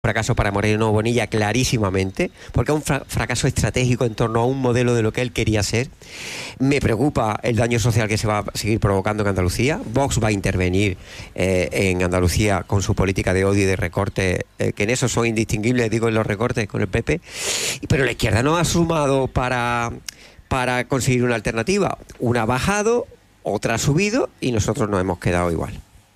fracaso para Moreno Bonilla clarísimamente, porque es un fracaso estratégico en torno a un modelo de lo que él quería ser. Me preocupa el daño social que se va a seguir provocando en Andalucía. Vox va a intervenir en Andalucía con su política de odio y de recorte, que en eso son indistinguibles, digo, en los recortes con el PP. Pero la izquierda no ha sumado para conseguir una alternativa. Una ha bajado, otra ha subido y nosotros nos hemos quedado igual.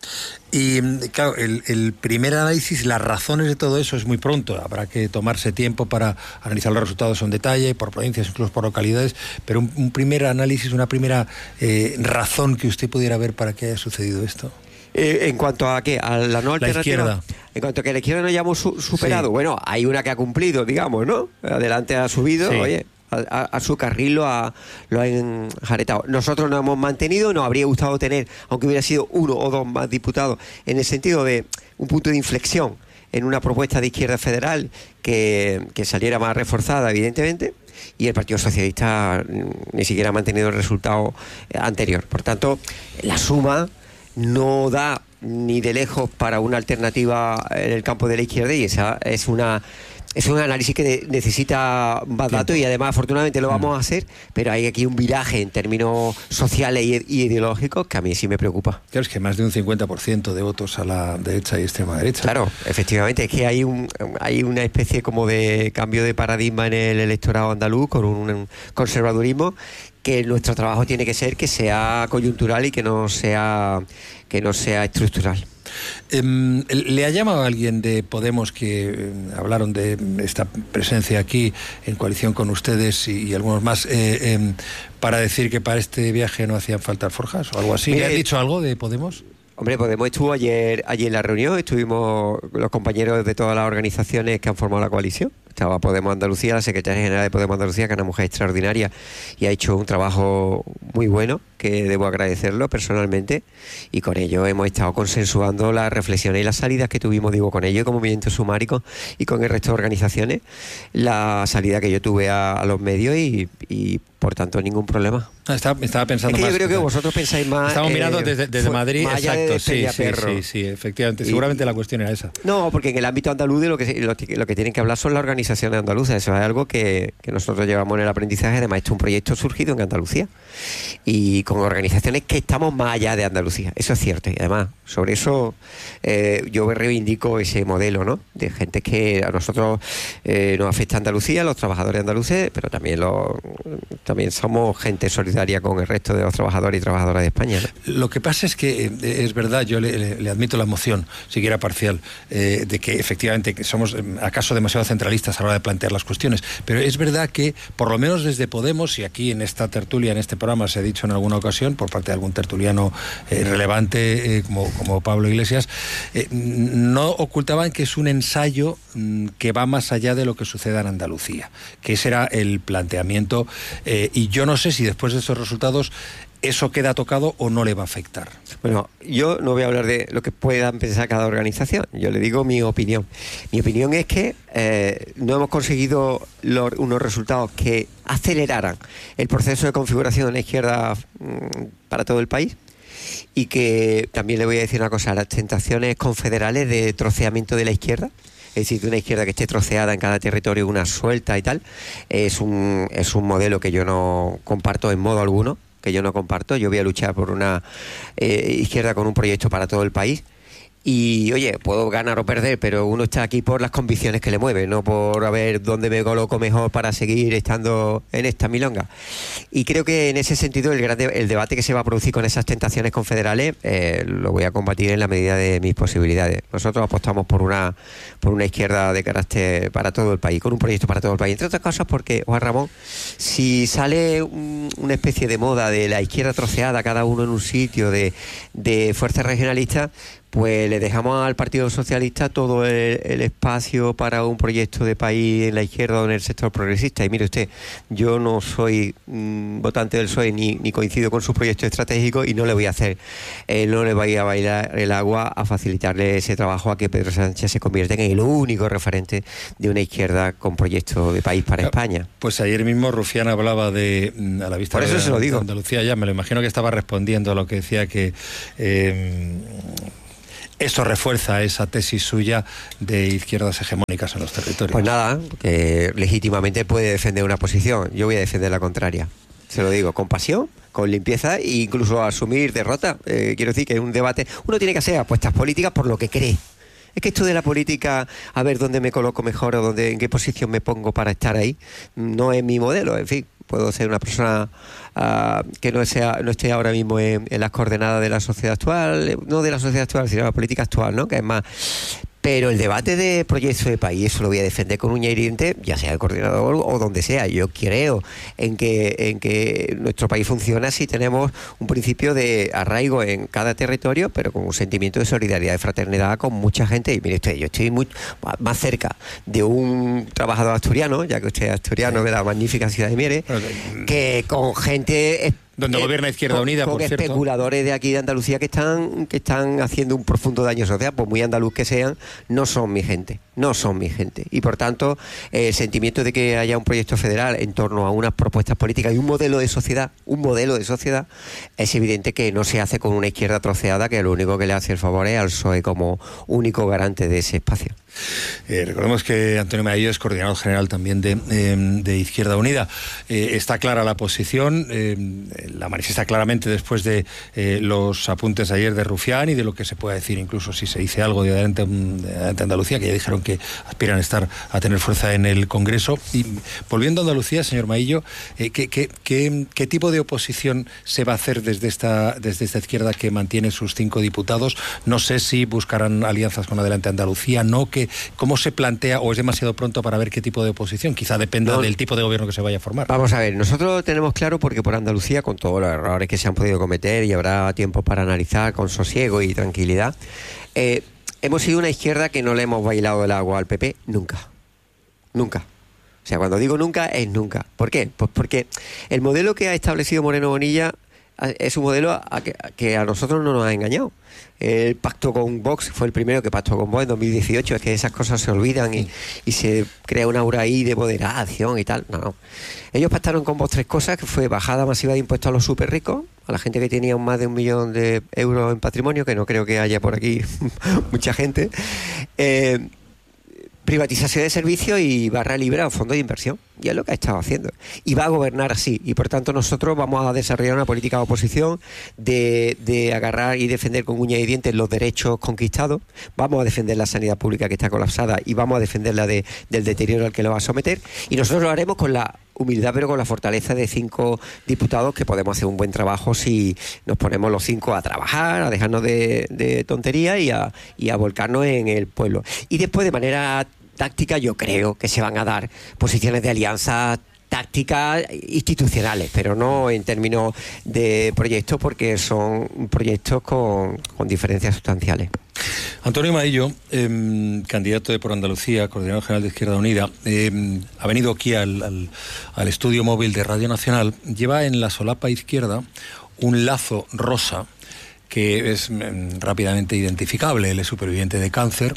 Y claro, el primer análisis, las razones de todo eso es muy pronto. Habrá que tomarse tiempo para analizar los resultados en detalle, por provincias, incluso por localidades, pero un primer análisis, una primera razón que usted pudiera ver para que haya sucedido esto. ¿En cuanto a qué? ¿A la no alternativa? La izquierda. En cuanto a que la izquierda no hayamos superado, sí. Bueno, hay una que ha cumplido, digamos, ¿no? Adelante ha subido, sí. Oye, a su carril lo ha enjaretado. Nosotros nos hemos mantenido, nos habría gustado tener, aunque hubiera sido uno o dos más diputados, en el sentido de un punto de inflexión en una propuesta de izquierda federal que saliera más reforzada, evidentemente, y el Partido Socialista ni siquiera ha mantenido el resultado anterior. Por tanto, la suma no da ni de lejos para una alternativa en el campo de la izquierda, y esa es un análisis que necesita más datos, y además afortunadamente lo vamos a hacer, pero hay aquí un viraje en términos sociales y ideológicos que a mí sí me preocupa. Claro, es que más de un 50% de votos a la derecha y extrema derecha. Claro, efectivamente, es que hay una especie como de cambio de paradigma en el electorado andaluz con un conservadurismo que nuestro trabajo tiene que ser que sea coyuntural y que no sea estructural. ¿Le ha llamado a alguien de Podemos que hablaron de esta presencia aquí en coalición con ustedes y algunos más para decir que para este viaje no hacían falta alforjas o algo así? ¿Le han dicho algo de Podemos? Hombre, Podemos estuvo ayer en la reunión, estuvimos los compañeros de todas las organizaciones que han formado la coalición. Estaba Podemos Andalucía, la secretaria general de Podemos Andalucía, que es una mujer extraordinaria y ha hecho un trabajo muy bueno, que debo agradecerlo personalmente, y con ello hemos estado consensuando las reflexiones y las salidas que tuvimos, digo, con ellos como Movimiento Sumárico y con el resto de organizaciones, la salida que yo tuve a los medios y por tanto ningún problema. Estaba pensando es que más. Yo creo que vosotros pensáis más. Estamos mirando desde Madrid, exacto, sí, efectivamente. Seguramente la cuestión era esa. No, porque en el ámbito andaluz de lo que tienen que hablar son las organizaciones andaluzas. Eso es algo que nosotros llevamos en el aprendizaje. Además, esto es un proyecto surgido en Andalucía y con organizaciones que estamos más allá de Andalucía. Eso es cierto. Y además, sobre eso yo reivindico ese modelo, ¿no? De gente que a nosotros nos afecta a Andalucía, los trabajadores andaluces, pero también somos gente solidaria con el resto de los trabajadores y trabajadoras de España, ¿no? Lo que pasa es que es verdad, yo le admito la emoción, siquiera parcial, de que efectivamente que somos acaso demasiado centralistas a la hora de plantear las cuestiones, pero es verdad que por lo menos desde Podemos, y aquí en esta tertulia, en este programa se ha dicho en alguna ocasión por parte de algún tertuliano relevante como Pablo Iglesias, no ocultaban que es un ensayo que va más allá de lo que suceda en Andalucía, que ese era el planteamiento, y yo no sé si después de esos resultados eso queda tocado o no le va a afectar. Bueno, yo no voy a hablar de lo que puedan pensar cada organización, yo le digo mi opinión. Mi opinión es que no hemos conseguido unos resultados que aceleraran el proceso de configuración de la izquierda para todo el país, y que también le voy a decir una cosa: las tentaciones confederales de troceamiento de la izquierda, es decir, de una izquierda que esté troceada en cada territorio, una suelta y tal, es un modelo que yo no comparto en modo alguno, Yo voy a luchar por una izquierda con un proyecto para todo el país. Y, oye, puedo ganar o perder, pero uno está aquí por las convicciones que le mueven, no por a ver dónde me coloco mejor para seguir estando en esta milonga. Y creo que en ese sentido el debate que se va a producir con esas tentaciones confederales lo voy a combatir en la medida de mis posibilidades. Nosotros apostamos por una izquierda de carácter para todo el país, con un proyecto para todo el país. Entre otras cosas porque, Juan Ramón, si sale una especie de moda de la izquierda troceada, cada uno en un sitio, de fuerzas regionalistas, pues le dejamos al Partido Socialista todo el espacio para un proyecto de país en la izquierda o en el sector progresista. Y mire usted, yo no soy votante del PSOE ni coincido con su proyecto estratégico, y no le voy a bailar el agua a facilitarle ese trabajo a que Pedro Sánchez se convierta en el único referente de una izquierda con proyecto de país para España. Pues ayer mismo Rufián hablaba de, a la vista por eso de, se lo digo. Andalucía, ya me lo imagino que estaba respondiendo a lo que decía que Esto refuerza esa tesis suya de izquierdas hegemónicas en los territorios. Pues nada, que legítimamente puede defender una posición. Yo voy a defender la contraria. Se lo digo, con pasión, con limpieza e incluso asumir derrota. Quiero decir que es un debate. Uno tiene que hacer apuestas políticas por lo que cree. Es que esto de la política, a ver dónde me coloco mejor o en qué posición me pongo para estar ahí, no es mi modelo. En fin, puedo ser una persona que no esté ahora mismo en las coordenadas de la sociedad actual, no de la sociedad actual, sino de la política actual, ¿no? Que es más. Pero el debate de proyecto de país, eso lo voy a defender con uña y diente, ya sea el coordinador o donde sea. Yo creo en que nuestro país funciona si tenemos un principio de arraigo en cada territorio, pero con un sentimiento de solidaridad y fraternidad con mucha gente. Y mire usted, yo estoy más cerca de un trabajador asturiano, ya que usted es asturiano de la magnífica ciudad de Mieres, que con gente... donde gobierna Izquierda Unida, por cierto. Especuladores de aquí de Andalucía que están haciendo un profundo daño social, pues muy andaluz que sean, no son mi gente. Y por tanto, el sentimiento de que haya un proyecto federal en torno a unas propuestas políticas y un modelo de sociedad, es evidente que no se hace con una izquierda troceada, que lo único que le hace el favor es al PSOE como único garante de ese espacio. Recordemos que Antonio Maillo es coordinador general también de Izquierda Unida. Está clara la posición, la manifiesta claramente después de los apuntes ayer de Rufián y de lo que se pueda decir, incluso si se dice algo de Adelante Andalucía, que ya dijeron que aspiran a tener fuerza en el Congreso. Y volviendo a Andalucía, señor Maillo, ¿qué tipo de oposición se va a hacer desde esta izquierda que mantiene sus 5 diputados? No sé si buscarán alianzas con Adelante Andalucía, ¿cómo se plantea, o es demasiado pronto para ver qué tipo de oposición? Quizá dependa del tipo de gobierno que se vaya a formar. Vamos a ver, nosotros tenemos claro, porque por Andalucía, con todos los errores que se han podido cometer, y habrá tiempo para analizar con sosiego y tranquilidad, hemos sido una izquierda que no le hemos bailado el agua al PP nunca. O sea, cuando digo nunca, es nunca. ¿Por qué? Pues porque el modelo que ha establecido Moreno Bonilla es un modelo que a nosotros no nos ha engañado. El pacto con Vox fue el primero que pactó con Vox en 2018. Es que esas cosas se olvidan y se crea una aura ahí de moderación y tal. No. Ellos pactaron con Vox 3 cosas, que fue bajada masiva de impuestos a los súper ricos, a la gente que tenía más de 1 millón de euros en patrimonio, que no creo que haya por aquí mucha gente, privatización de servicios y barra libre a fondos de inversión. Y es lo que ha estado haciendo. Y va a gobernar así. Y por tanto nosotros vamos a desarrollar una política de oposición de agarrar y defender con uñas y dientes los derechos conquistados. Vamos a defender la sanidad pública que está colapsada y vamos a defenderla del deterioro al que lo va a someter. Y nosotros lo haremos con la humildad, pero con la fortaleza de 5 diputados, que podemos hacer un buen trabajo si nos ponemos los 5 a trabajar, a dejarnos de tonterías y a volcarnos en el pueblo. Y después, de manera táctica, yo creo que se van a dar posiciones de alianza tácticas institucionales, pero no en términos de proyectos, porque son proyectos con diferencias sustanciales. Antonio Maillo, candidato de Por Andalucía, coordinador general de Izquierda Unida, ha venido aquí al estudio móvil de Radio Nacional. Lleva en la solapa izquierda un lazo rosa que es rápidamente identificable. Él es superviviente de cáncer.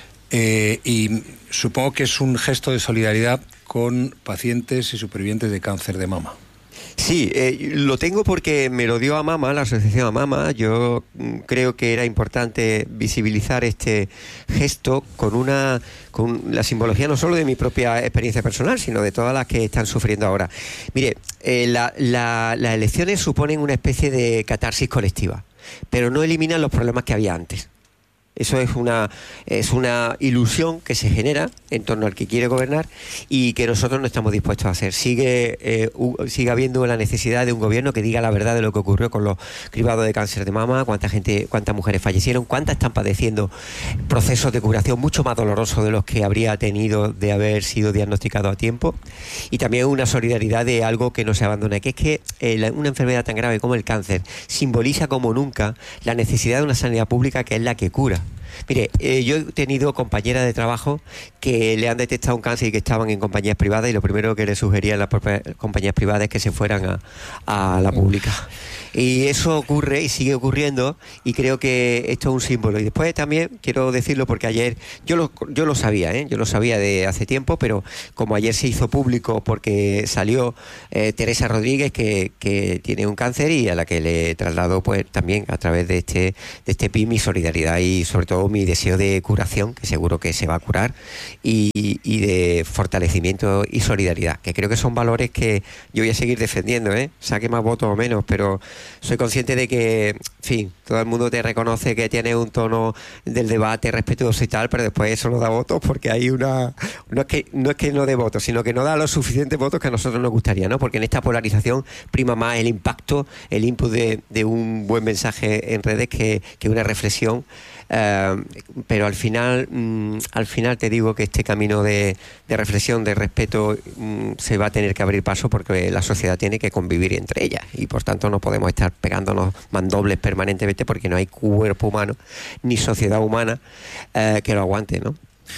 Y supongo que es un gesto de solidaridad con pacientes y supervivientes de cáncer de mama. Sí, lo tengo porque me lo dio AMAMA, la asociación AMAMA. Yo creo que era importante visibilizar este gesto con la simbología no solo de mi propia experiencia personal, sino de todas las que están sufriendo ahora. Mire, las elecciones suponen una especie de catarsis colectiva, pero no eliminan los problemas que había antes. Eso es una ilusión que se genera en torno al que quiere gobernar y que nosotros no estamos dispuestos a hacer. Sigue habiendo la necesidad de un gobierno que diga la verdad de lo que ocurrió con los cribados de cáncer de mama, cuántas mujeres fallecieron, cuántas están padeciendo procesos de curación mucho más dolorosos de los que habría tenido de haber sido diagnosticado a tiempo, y también una solidaridad de algo que no se abandona, que es que una enfermedad tan grave como el cáncer simboliza como nunca la necesidad de una sanidad pública que es la que cura. Mire, yo he tenido compañeras de trabajo que le han detectado un cáncer y que estaban en compañías privadas, y lo primero que le sugerían las propias compañías privadas es que se fueran a la pública. Y eso ocurre y sigue ocurriendo, y creo que esto es un símbolo. Y después también quiero decirlo porque ayer yo lo sabía, yo lo sabía de hace tiempo, pero como ayer se hizo público porque salió Teresa Rodríguez, que tiene un cáncer, y a la que le traslado pues también a través de este PIB mi solidaridad y sobre todo mi deseo de curación, que seguro que se va a curar, y de fortalecimiento y solidaridad, que creo que son valores que yo voy a seguir defendiendo, saque más votos o menos, pero soy consciente de que, en fin, todo el mundo te reconoce que tienes un tono del debate respetuoso y tal, pero después eso no da votos, porque hay no es que no dé votos, sino que no da los suficientes votos que a nosotros nos gustaría, ¿no? Porque en esta polarización prima más el impacto, el input de un buen mensaje en redes que una reflexión. Pero al final te digo que este camino de reflexión, de respeto, se va a tener que abrir paso, porque la sociedad tiene que convivir entre ellas, y por tanto no podemos estar pegándonos mandobles permanentemente, porque no hay cuerpo humano ni sociedad humana que lo aguante, ¿no?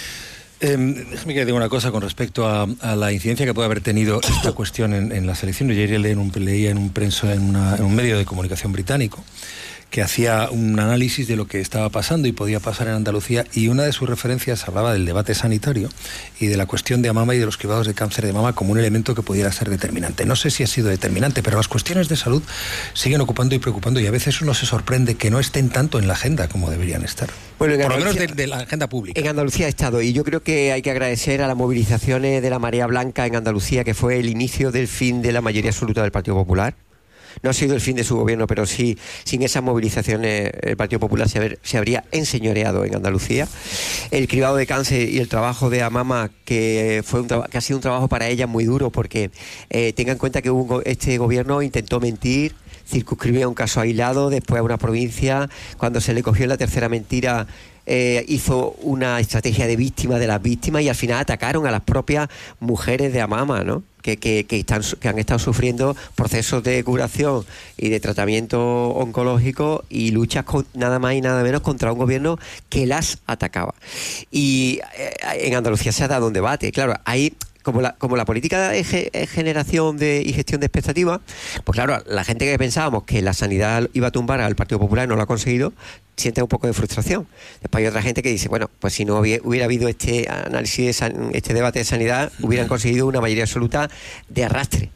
Déjame que diga una cosa con respecto a la incidencia que puede haber tenido esta cuestión en las elecciones. Yo ayer leía en un medio de comunicación británico que hacía un análisis de lo que estaba pasando y podía pasar en Andalucía, y una de sus referencias hablaba del debate sanitario y de la cuestión de mama y de los cribados de cáncer de mama como un elemento que pudiera ser determinante. No sé si ha sido determinante, pero las cuestiones de salud siguen ocupando y preocupando, y a veces uno se sorprende que no estén tanto en la agenda como deberían estar. Bueno, por lo menos de la agenda pública. En Andalucía ha estado, y yo creo que hay que agradecer a las movilizaciones de la Marea Blanca en Andalucía, que fue el inicio del fin de la mayoría absoluta del Partido Popular. No ha sido el fin de su gobierno, pero sí, sin esas movilizaciones el Partido Popular se habría enseñoreado en Andalucía. El cribado de cáncer y el trabajo de Amama, que ha sido un trabajo para ella muy duro, porque tenga en cuenta que este gobierno intentó mentir, circunscribía un caso aislado, después a una provincia. Cuando se le cogió la tercera mentira, hizo una estrategia de víctima de las víctimas, y al final atacaron a las propias mujeres de Amama, ¿no? Que han estado sufriendo procesos de curación y de tratamiento oncológico, y luchas nada más y nada menos contra un gobierno que las atacaba. Y en Andalucía se ha dado un debate, claro, hay como la política de generación y gestión de expectativas, pues claro, la gente que pensábamos que la sanidad iba a tumbar al Partido Popular, no lo ha conseguido, siente un poco de frustración. Después hay otra gente que dice, bueno, pues si no hubiera habido este análisis, este debate de sanidad, hubieran conseguido una mayoría absoluta de arrastre.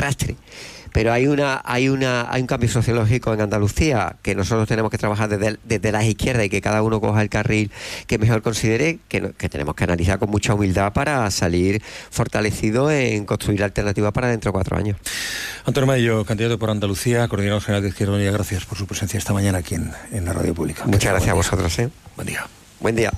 Pero hay un cambio sociológico en Andalucía que nosotros tenemos que trabajar desde las izquierdas, y que cada uno coja el carril que mejor considere, que tenemos que analizar con mucha humildad para salir fortalecido en construir alternativas para dentro de 4 años. Antonio Maillo, candidato por Andalucía, coordinador general de Izquierda Unida, gracias por su presencia esta mañana aquí en la radio pública. Muchas gracias a vosotros. Buen día. Buen día.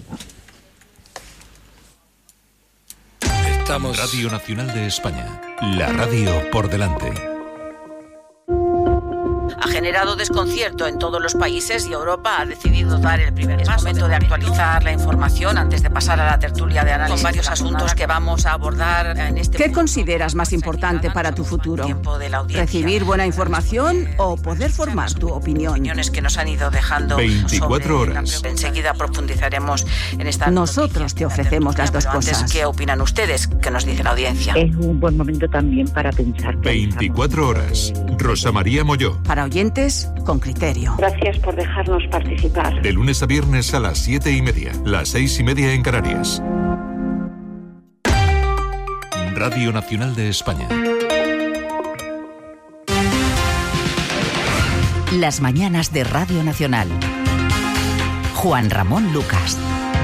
Radio Nacional de España, la radio por delante. Ha generado desconcierto en todos los países, y Europa ha decidido dar el primer paso. Es momento de actualizar la información antes de pasar a la tertulia de análisis con varios asuntos que vamos a abordar en este ¿Qué consideras más importante para tu futuro? ¿Recibir buena información o poder formar tu opinión? Opiniones que nos han ido dejando 24 horas. Enseguida profundizaremos en esta. Nosotros te ofrecemos las dos cosas. ¿Qué opinan ustedes? ¿Qué nos dice la audiencia? Es un buen momento también para pensar. 24 horas. Rosa María Molló. Para oyentes con criterio. Gracias por dejarnos participar. De lunes a viernes a las 7:30, las 6:30 en Canarias. Radio Nacional de España. Las mañanas de Radio Nacional. Juan Ramón Lucas.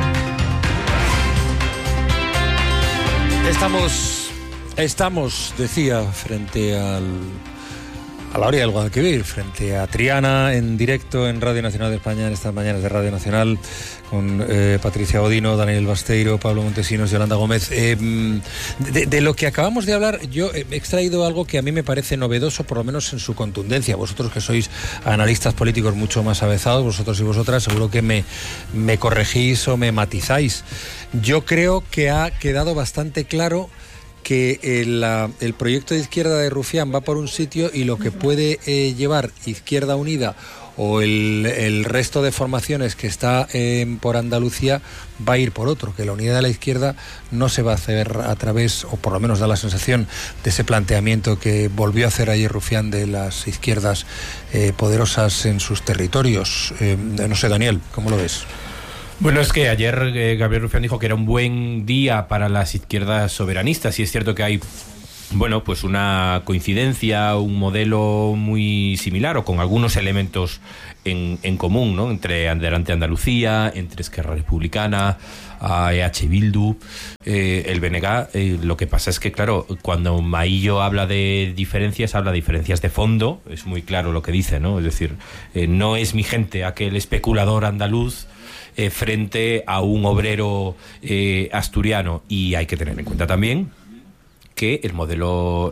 Estamos, decía, frente a la orilla del Guadalquivir, frente a Triana, en directo en Radio Nacional de España, en estas mañanas de Radio Nacional, con Patricia Godino, Daniel Basteiro, Pablo Montesinos, Yolanda Gómez. De lo que acabamos de hablar, yo he extraído algo que a mí me parece novedoso, por lo menos en su contundencia. Vosotros, que sois analistas políticos mucho más avezados, vosotros y vosotras, seguro que me corregís o me matizáis. Yo creo que ha quedado bastante claro que el proyecto de Izquierda de Rufián va por un sitio, y lo que puede llevar Izquierda Unida o el resto de formaciones que está por Andalucía va a ir por otro, que la unidad de la izquierda no se va a hacer a través, o por lo menos da la sensación de ese planteamiento que volvió a hacer ayer Rufián de las izquierdas poderosas en sus territorios. No sé, Daniel, ¿cómo lo ves? Bueno, es que ayer Gabriel Rufián dijo que era un buen día para las izquierdas soberanistas, y es cierto que hay, bueno, pues una coincidencia, un modelo muy similar o con algunos elementos en común, ¿no? Entre Adelante Andalucía, entre Esquerra Republicana, EH Bildu, el BNG. Lo que pasa es que, claro, cuando Maillo habla de diferencias de fondo, es muy claro lo que dice, ¿no? Es decir, no es mi gente aquel especulador andaluz frente a un obrero asturiano. Y hay que tener en cuenta también que el modelo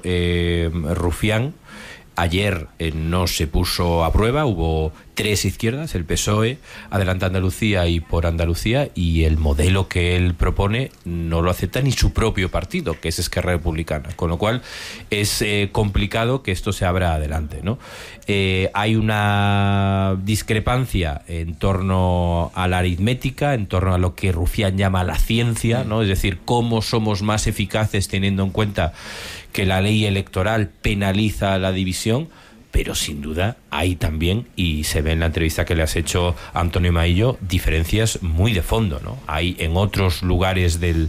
Rufián ayer no se puso a prueba. Hubo 3 izquierdas, el PSOE, Adelante Andalucía y Por Andalucía, y el modelo que él propone no lo acepta ni su propio partido, que es Esquerra Republicana, con lo cual es complicado que esto se abra adelante, ¿no? Hay una discrepancia en torno a la aritmética, en torno a lo que Rufián llama la ciencia, ¿no? Es decir, cómo somos más eficaces teniendo en cuenta que la ley electoral penaliza la división. Pero sin duda hay también, y se ve en la entrevista que le has hecho a Antonio Maillo, diferencias muy de fondo, ¿no? Hay en otros lugares de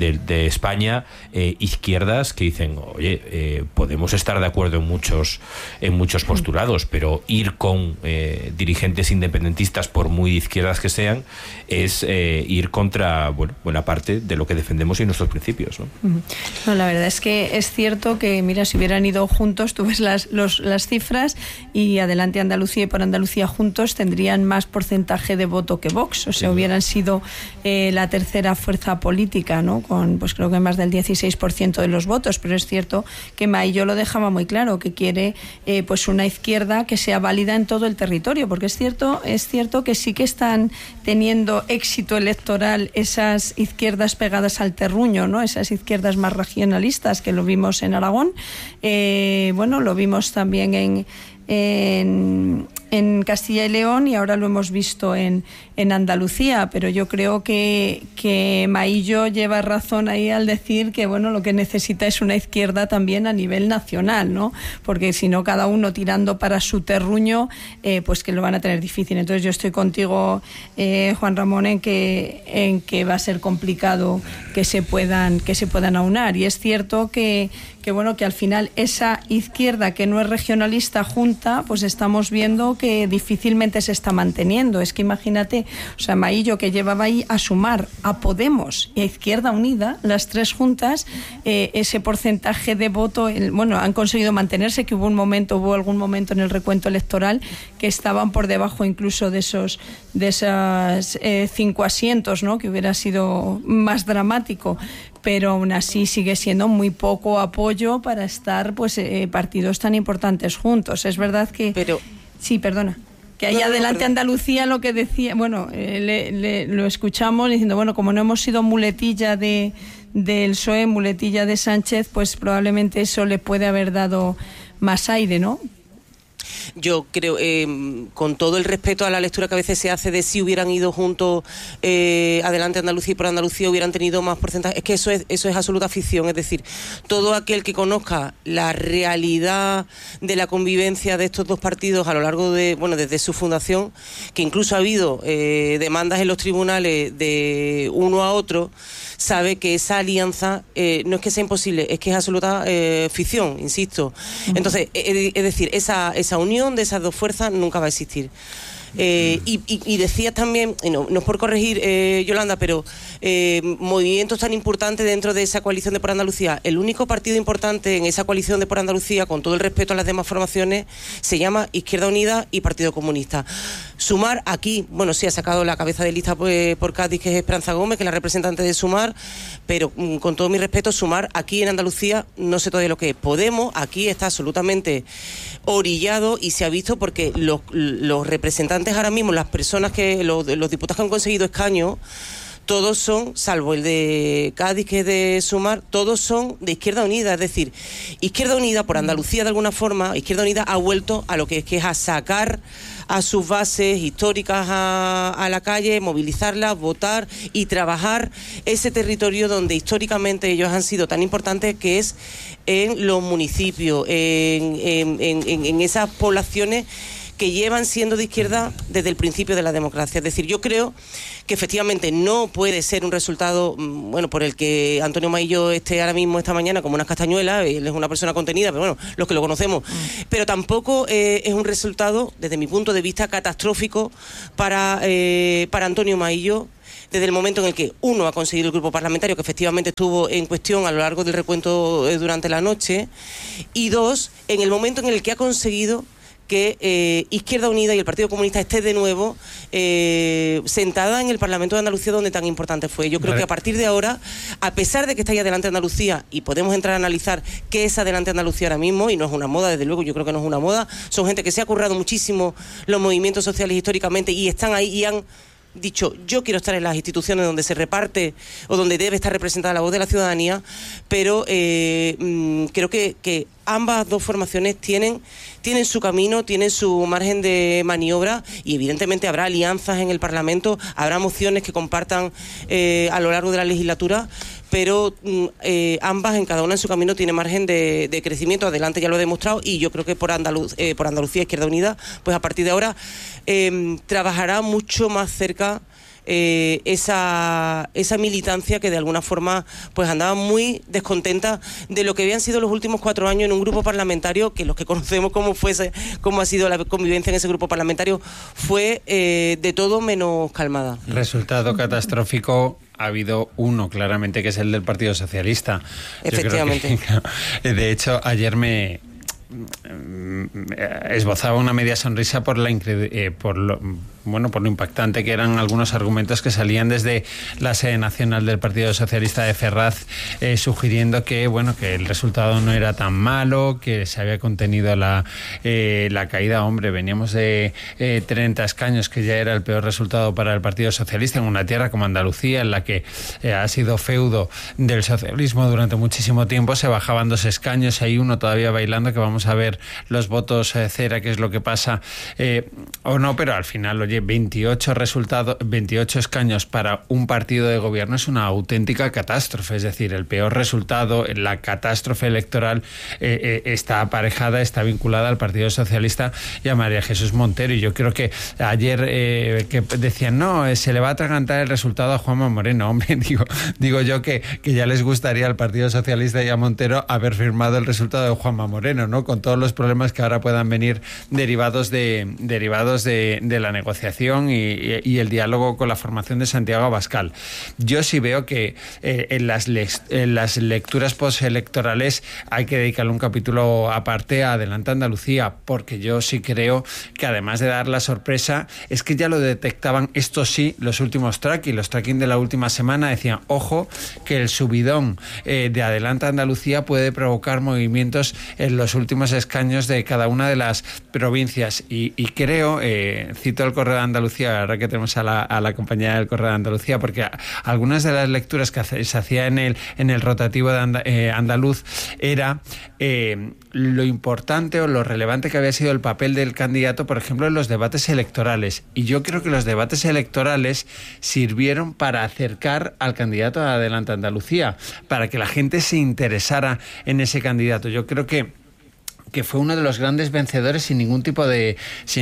España izquierdas que dicen, oye, podemos estar de acuerdo en muchos postulados, pero ir con dirigentes independentistas, por muy de izquierdas que sean, es ir contra, bueno, buena parte de lo que defendemos y nuestros principios, ¿no? No, la verdad es que es cierto que, mira, si hubieran ido juntos, tú ves las cifras, y Adelante Andalucía y Por Andalucía juntos tendrían más porcentaje de voto que Vox, o sea, hubieran sido la tercera fuerza política, ¿no? Con, pues creo que más del 16% de los votos. Pero es cierto que Maillo lo dejaba muy claro, que quiere pues una izquierda que sea válida en todo el territorio, porque es cierto que sí que están teniendo éxito electoral esas izquierdas pegadas al terruño, ¿no? Esas izquierdas más regionalistas, que lo vimos en Aragón, bueno, lo vimos también en Castilla y León, y ahora lo hemos visto en Andalucía. Pero yo creo que Maillo lleva razón ahí al decir que, bueno, lo que necesita es una izquierda también a nivel nacional, ¿no? Porque si no, cada uno tirando para su terruño, pues que lo van a tener difícil. Entonces yo estoy contigo, Juan Ramón, en que va a ser complicado que se puedan aunar. Y es cierto que bueno, que al final esa izquierda que no es regionalista junta, pues estamos viendo que difícilmente se está manteniendo. Es que imagínate, o sea, Maillo, que llevaba ahí a Sumar, a Podemos y a Izquierda Unida, las 3 juntas, ese porcentaje de voto, bueno, han conseguido mantenerse, que hubo algún momento en el recuento electoral que estaban por debajo incluso de esas 5 asientos, ¿no? Que hubiera sido más dramático. Pero aún así sigue siendo muy poco apoyo para estar, pues, partidos tan importantes juntos. Es verdad que... Pero... Sí, perdona. Que ahí Adelante Andalucía, lo que decía, bueno, lo escuchamos diciendo, bueno, como no hemos sido muletilla del PSOE, muletilla de Sánchez, pues probablemente eso le puede haber dado más aire, ¿no? Yo creo, con todo el respeto a la lectura que a veces se hace de si hubieran ido juntos Adelante Andalucía y Por Andalucía hubieran tenido más porcentaje, es que eso es absoluta ficción. Es decir, todo aquel que conozca la realidad de la convivencia de estos dos partidos a lo largo desde su fundación, que incluso ha habido demandas en los tribunales de uno a otro, sabe que esa alianza no es que sea imposible, es que es absoluta ficción, insisto. Entonces, es decir, esa unión de esas dos fuerzas nunca va a existir. Y decías también, no es por corregir, Yolanda, pero movimientos tan importantes dentro de esa coalición de Por Andalucía. El único partido importante en esa coalición de Por Andalucía, con todo el respeto a las demás formaciones, se llama Izquierda Unida y Partido Comunista. Sumar aquí, bueno, sí ha sacado la cabeza de lista por Cádiz, que es Esperanza Gómez, que es la representante de Sumar, pero con todo mi respeto, Sumar aquí en Andalucía no sé todavía lo que es. Podemos aquí está absolutamente orillado, y se ha visto porque los representantes ahora mismo, las personas los diputados que han conseguido escaños, todos son, salvo el de Cádiz, que es de Sumar, todos son de Izquierda Unida. Es decir, Izquierda Unida, por Andalucía de alguna forma, Izquierda Unida ha vuelto a lo que es a sacar a sus bases históricas a la calle, movilizarlas, votar y trabajar ese territorio donde históricamente ellos han sido tan importantes, que es en los municipios, en esas poblaciones que llevan siendo de izquierda desde el principio de la democracia. Es decir, yo creo que efectivamente no puede ser un resultado, bueno, por el que Antonio Maillo esté ahora mismo esta mañana como unas castañuelas. Él es una persona contenida, pero bueno, los que lo conocemos. Pero tampoco es un resultado, desde mi punto de vista, catastrófico para Antonio Maillo, desde el momento en el que, uno, ha conseguido el grupo parlamentario, que efectivamente estuvo en cuestión a lo largo del recuento durante la noche, y dos, en el momento en el que ha conseguido que Izquierda Unida y el Partido Comunista esté de nuevo sentada en el Parlamento de Andalucía, donde tan importante fue. Yo creo que a partir de ahora, a pesar de que está ahí adelante Andalucía, y podemos entrar a analizar qué es adelante Andalucía ahora mismo, y no es una moda, desde luego, yo creo que no es una moda, son gente que se ha currado muchísimo los movimientos sociales históricamente y están ahí y han dicho, yo quiero estar en las instituciones donde se reparte o donde debe estar representada la voz de la ciudadanía, pero creo que ambas dos formaciones tienen su camino, tienen su margen de maniobra, y evidentemente habrá alianzas en el Parlamento, habrá mociones que compartan a lo largo de la legislatura, pero ambas, en cada una en su camino, tienen margen de crecimiento. Adelante ya lo he demostrado, y yo creo que por Andalucía, Izquierda Unida, pues a partir de ahora trabajará mucho más cerca esa militancia que de alguna forma pues andaba muy descontenta de lo que habían sido los últimos 4 años en un grupo parlamentario, que los que conocemos cómo ha sido la convivencia en ese grupo parlamentario fue de todo menos calmada. Resultado catastrófico. Ha habido uno, claramente, que es el del Partido Socialista. Efectivamente. De hecho, ayer me esbozaba una media sonrisa por lo impactante que eran algunos argumentos que salían desde la sede nacional del Partido Socialista de Ferraz, sugiriendo que el resultado no era tan malo, que se había contenido la caída. Hombre, veníamos de 30 escaños, que ya era el peor resultado para el Partido Socialista en una tierra como Andalucía, en la que ha sido feudo del socialismo durante muchísimo tiempo. Se bajaban 2 escaños, hay uno todavía bailando, que vamos a ver los votos cera, qué es lo que pasa o no, pero al final, oye, 28 escaños para un partido de gobierno es una auténtica catástrofe. Es decir, el peor resultado, la catástrofe electoral está aparejada, está vinculada al Partido Socialista y a María Jesús Montero. Y yo creo que ayer que decían, no, se le va a atragantar el resultado a Juanma Moreno. Hombre, digo yo que ya les gustaría al Partido Socialista y a Montero haber firmado el resultado de Juanma Moreno, ¿no? Con todos los problemas que ahora puedan venir derivados de la negociación y el diálogo con la formación de Santiago Abascal. Yo sí veo que en las lecturas postelectorales hay que dedicarle un capítulo aparte a Adelante Andalucía, porque yo sí creo que, además de dar la sorpresa, es que ya lo detectaban, esto sí, los últimos los tracking de la última semana decían, ojo, que el subidón de Adelante Andalucía puede provocar movimientos en los últimos escaños de cada una de las provincias, y creo, cito el Correo de Andalucía, ahora que tenemos a la compañera del Correo de Andalucía, porque algunas de las lecturas que se hacía en el rotativo de andaluz era lo importante o lo relevante que había sido el papel del candidato, por ejemplo, en los debates electorales. Y yo creo que los debates electorales sirvieron para acercar al candidato a Adelante Andalucía, para que la gente se interesara en ese candidato. Yo creo que fue uno de los grandes vencedores sin ningún tipo de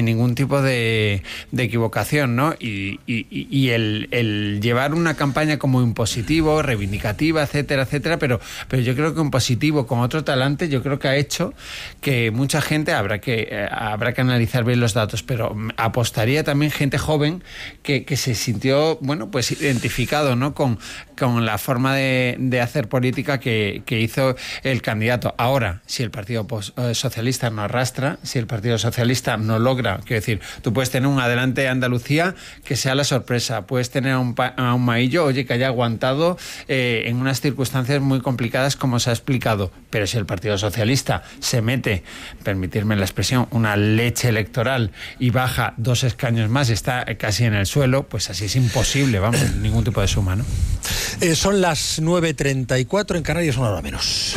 equivocación, ¿no? Y el llevar una campaña como impositivo, reivindicativa, etcétera, etcétera, pero yo creo que un positivo con otro talante, yo creo que ha hecho que mucha gente, habrá que analizar bien los datos, pero apostaría también gente joven que se sintió, pues identificado, ¿no? con la forma de hacer política que hizo el candidato. Ahora, si el Partido Socialista no arrastra, si el Partido Socialista no logra, quiero decir, tú puedes tener un Adelante Andalucía que sea la sorpresa, puedes tener a un Maillo, oye, que haya aguantado en unas circunstancias muy complicadas como se ha explicado, pero si el Partido Socialista se mete, permitirme la expresión, una leche electoral y baja 2 escaños más, está casi en el suelo, pues así es imposible, vamos, ningún tipo de suma, ¿no? Son las 9:34 en Canarias, una hora menos.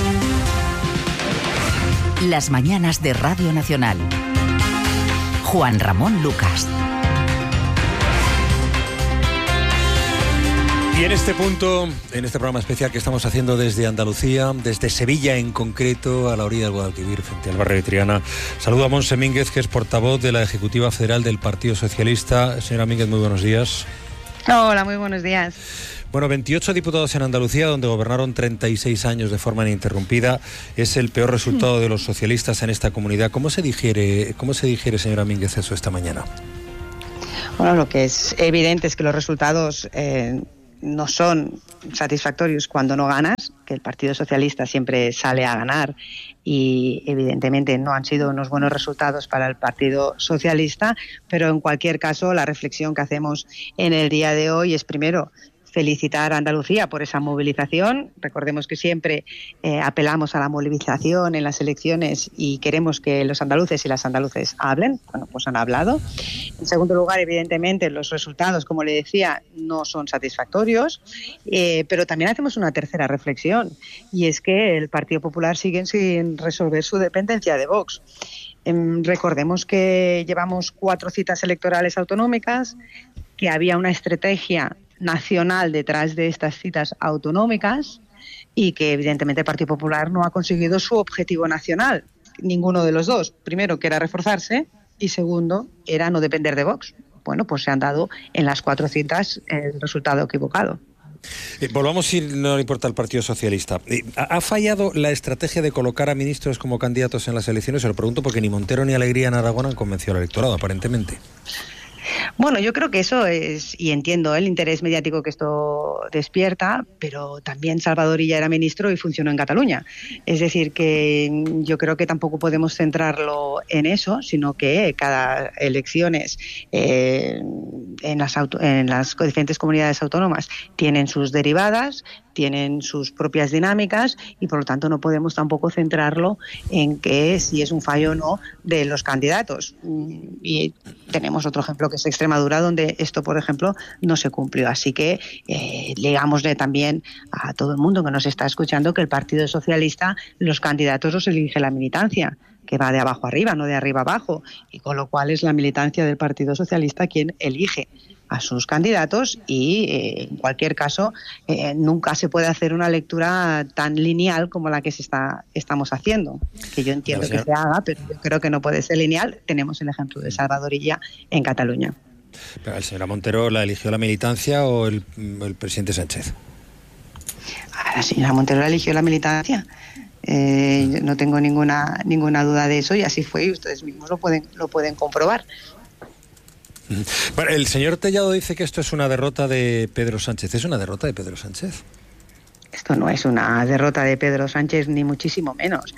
Las mañanas de Radio Nacional. Juan Ramón Lucas. Y en este punto, en este programa especial que estamos haciendo desde Andalucía, desde Sevilla en concreto, a la orilla del Guadalquivir, frente al barrio de Triana, saludo a Montse Mínguez, que es portavoz de la Ejecutiva Federal del Partido Socialista. Señora Mínguez, muy buenos días. Hola, muy buenos días. Bueno, 28 diputados en Andalucía, donde gobernaron 36 años de forma ininterrumpida. Es el peor resultado de los socialistas en esta comunidad. ¿Cómo se digiere, señora Mínguez, eso esta mañana? Bueno, lo que es evidente es que los resultados no son satisfactorios cuando no ganas, que el Partido Socialista siempre sale a ganar y evidentemente no han sido unos buenos resultados para el Partido Socialista, pero en cualquier caso la reflexión que hacemos en el día de hoy es primero felicitar a Andalucía por esa movilización. Recordemos que siempre apelamos a la movilización en las elecciones y queremos que los andaluces y las andaluces hablen. Bueno, pues han hablado. En segundo lugar, evidentemente, los resultados, como le decía, no son satisfactorios, pero también hacemos una tercera reflexión, y es que el Partido Popular sigue sin resolver su dependencia de Vox. Recordemos que llevamos 4 citas electorales autonómicas, que había una estrategia nacional detrás de estas citas autonómicas y que evidentemente el Partido Popular no ha conseguido su objetivo nacional, ninguno de los dos. Primero, que era reforzarse, y segundo, era no depender de Vox. Bueno, pues se han dado en las 4 citas el resultado equivocado. Volvamos, si no le importa, al Partido Socialista. ¿Ha fallado la estrategia de colocar a ministros como candidatos en las elecciones? Se lo pregunto porque ni Montero ni Alegría en Aragón han convencido al electorado, aparentemente. Bueno, yo creo que eso es, y entiendo el interés mediático que esto despierta, pero también Salvador Illa era ministro y funcionó en Cataluña. Es decir, que yo creo que tampoco podemos centrarlo en eso, sino que cada elecciones en las diferentes comunidades autónomas tienen sus derivadas, tienen sus propias dinámicas y por lo tanto no podemos tampoco centrarlo en que si es un fallo o no de los candidatos. Y tenemos otro ejemplo que es Extremadura, donde esto, por ejemplo, no se cumplió. Así que digámosle también a todo el mundo que nos está escuchando que el Partido Socialista, los candidatos los elige la militancia, que va de abajo arriba, no de arriba abajo, y con lo cual es la militancia del Partido Socialista quien elige a sus candidatos y en cualquier caso nunca se puede hacer una lectura tan lineal como la que estamos haciendo, que yo entiendo que se haga, pero yo creo que no puede ser lineal. Tenemos el ejemplo de Salvador Illa en Cataluña. ¿El señora Montero la eligió la militancia o el presidente Sánchez? La señora Montero la eligió la militancia. No tengo ninguna duda de eso, y así fue, y ustedes mismos lo pueden comprobar. Bueno, el señor Tellado dice que esto es una derrota de Pedro Sánchez. ¿Es una derrota de Pedro Sánchez? Esto no es una derrota de Pedro Sánchez, ni muchísimo menos.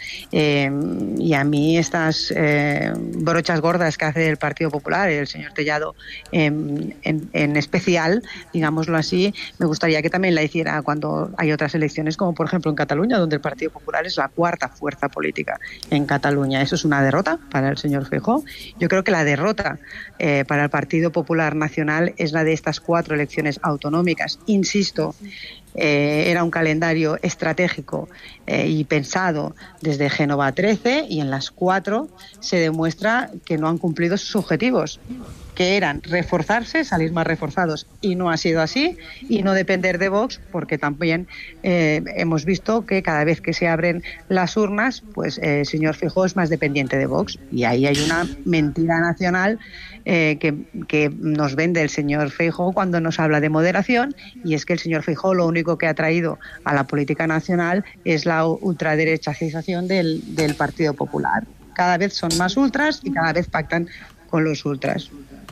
Y a mí estas brochas gordas que hace el Partido Popular, el señor Tellado en especial, digámoslo así, me gustaría que también la hiciera cuando hay otras elecciones, como por ejemplo en Cataluña, donde el Partido Popular es la 4ª fuerza política en Cataluña. ¿Eso es una derrota para el señor Feijóo? Yo creo que la derrota para el Partido Popular Nacional es la de estas 4 elecciones autonómicas. Insisto, era un calendario estratégico y pensado desde Génova 13, y en las 4 se demuestra que no han cumplido sus objetivos, que eran reforzarse, salir más reforzados, y no ha sido así, y no depender de Vox, porque también hemos visto que cada vez que se abren las urnas, pues el señor Feijóo es más dependiente de Vox, y ahí hay una mentira nacional que nos vende el señor Feijóo cuando nos habla de moderación, y es que el señor Feijóo lo único que ha traído a la política nacional es la ultraderechización del Partido Popular. Cada vez son más ultras y cada vez pactan con los ultras.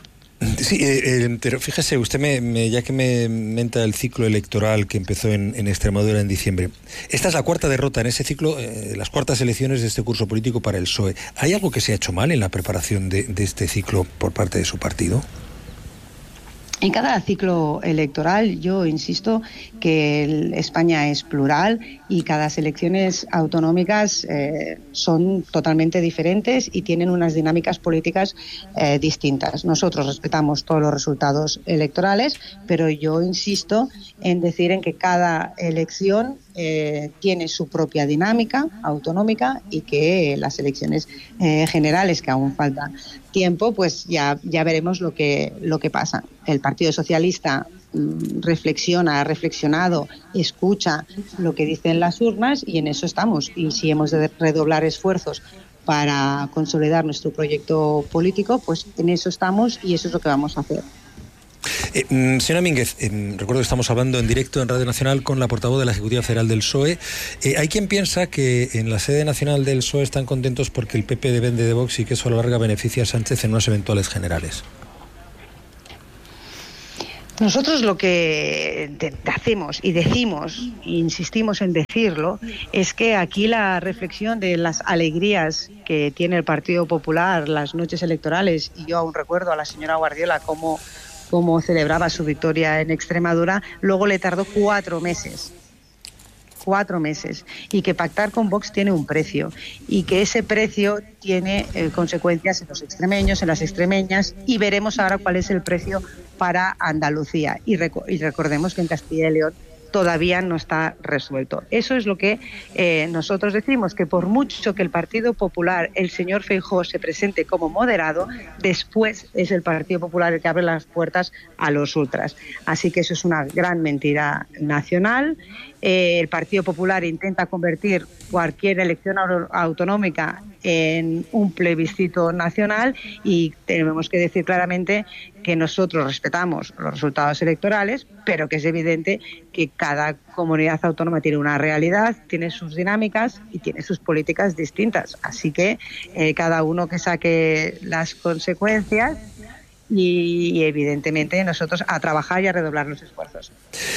Sí, pero fíjese, usted ya que me menta el ciclo electoral que empezó en Extremadura en diciembre, esta es la cuarta derrota en ese ciclo, las cuartas elecciones de este curso político para el PSOE. ¿Hay algo que se ha hecho mal en la preparación de este ciclo por parte de su partido? En cada ciclo electoral yo insisto que España es plural y cada elecciones autonómicas son totalmente diferentes y tienen unas dinámicas políticas distintas. Nosotros respetamos todos los resultados electorales, pero yo insisto en decir en que cada elección tiene su propia dinámica autonómica y que las elecciones generales, que aún falta tiempo, pues ya veremos lo que pasa. El Partido Socialista ha reflexionado, escucha lo que dicen las urnas y en eso estamos. Y si hemos de redoblar esfuerzos para consolidar nuestro proyecto político, pues en eso estamos y eso es lo que vamos a hacer. Señora Mínguez, recuerdo que estamos hablando en directo en Radio Nacional con la portavoz de la Ejecutiva Federal del PSOE. Hay quien piensa que en la sede nacional del PSOE están contentos porque el PP depende de Vox y que eso a la larga beneficia a Sánchez en unas eventuales generales. Nosotros lo que hacemos y decimos, e insistimos en decirlo, es que aquí la reflexión de las alegrías que tiene el Partido Popular, las noches electorales, y yo aún recuerdo a la señora Guardiola cómo celebraba su victoria en Extremadura, luego le tardó 4 meses. 4 meses, y que pactar con Vox tiene un precio y que ese precio tiene consecuencias en los extremeños, en las extremeñas, y veremos ahora cuál es el precio para Andalucía y recordemos que en Castilla y León todavía no está resuelto. Eso es lo que nosotros decimos, que por mucho que el Partido Popular, el señor Feijóo, se presente como moderado, después es el Partido Popular el que abre las puertas a los ultras. Así que eso es una gran mentira nacional. El Partido Popular intenta convertir cualquier elección autonómica en un plebiscito nacional y tenemos que decir claramente que nosotros respetamos los resultados electorales, pero que es evidente que cada comunidad autónoma tiene una realidad, tiene sus dinámicas y tiene sus políticas distintas. Así que cada uno que saque las consecuencias y evidentemente nosotros a trabajar y a redoblar los esfuerzos.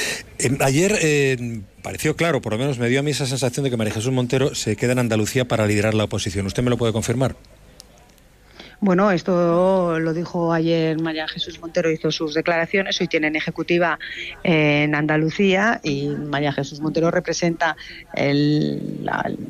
Ayer pareció claro, por lo menos me dio a mí esa sensación de que María Jesús Montero se queda en Andalucía para liderar la oposición. ¿Usted me lo puede confirmar? Bueno, esto lo dijo ayer María Jesús Montero, hizo sus declaraciones, hoy tienen ejecutiva en Andalucía y María Jesús Montero representa el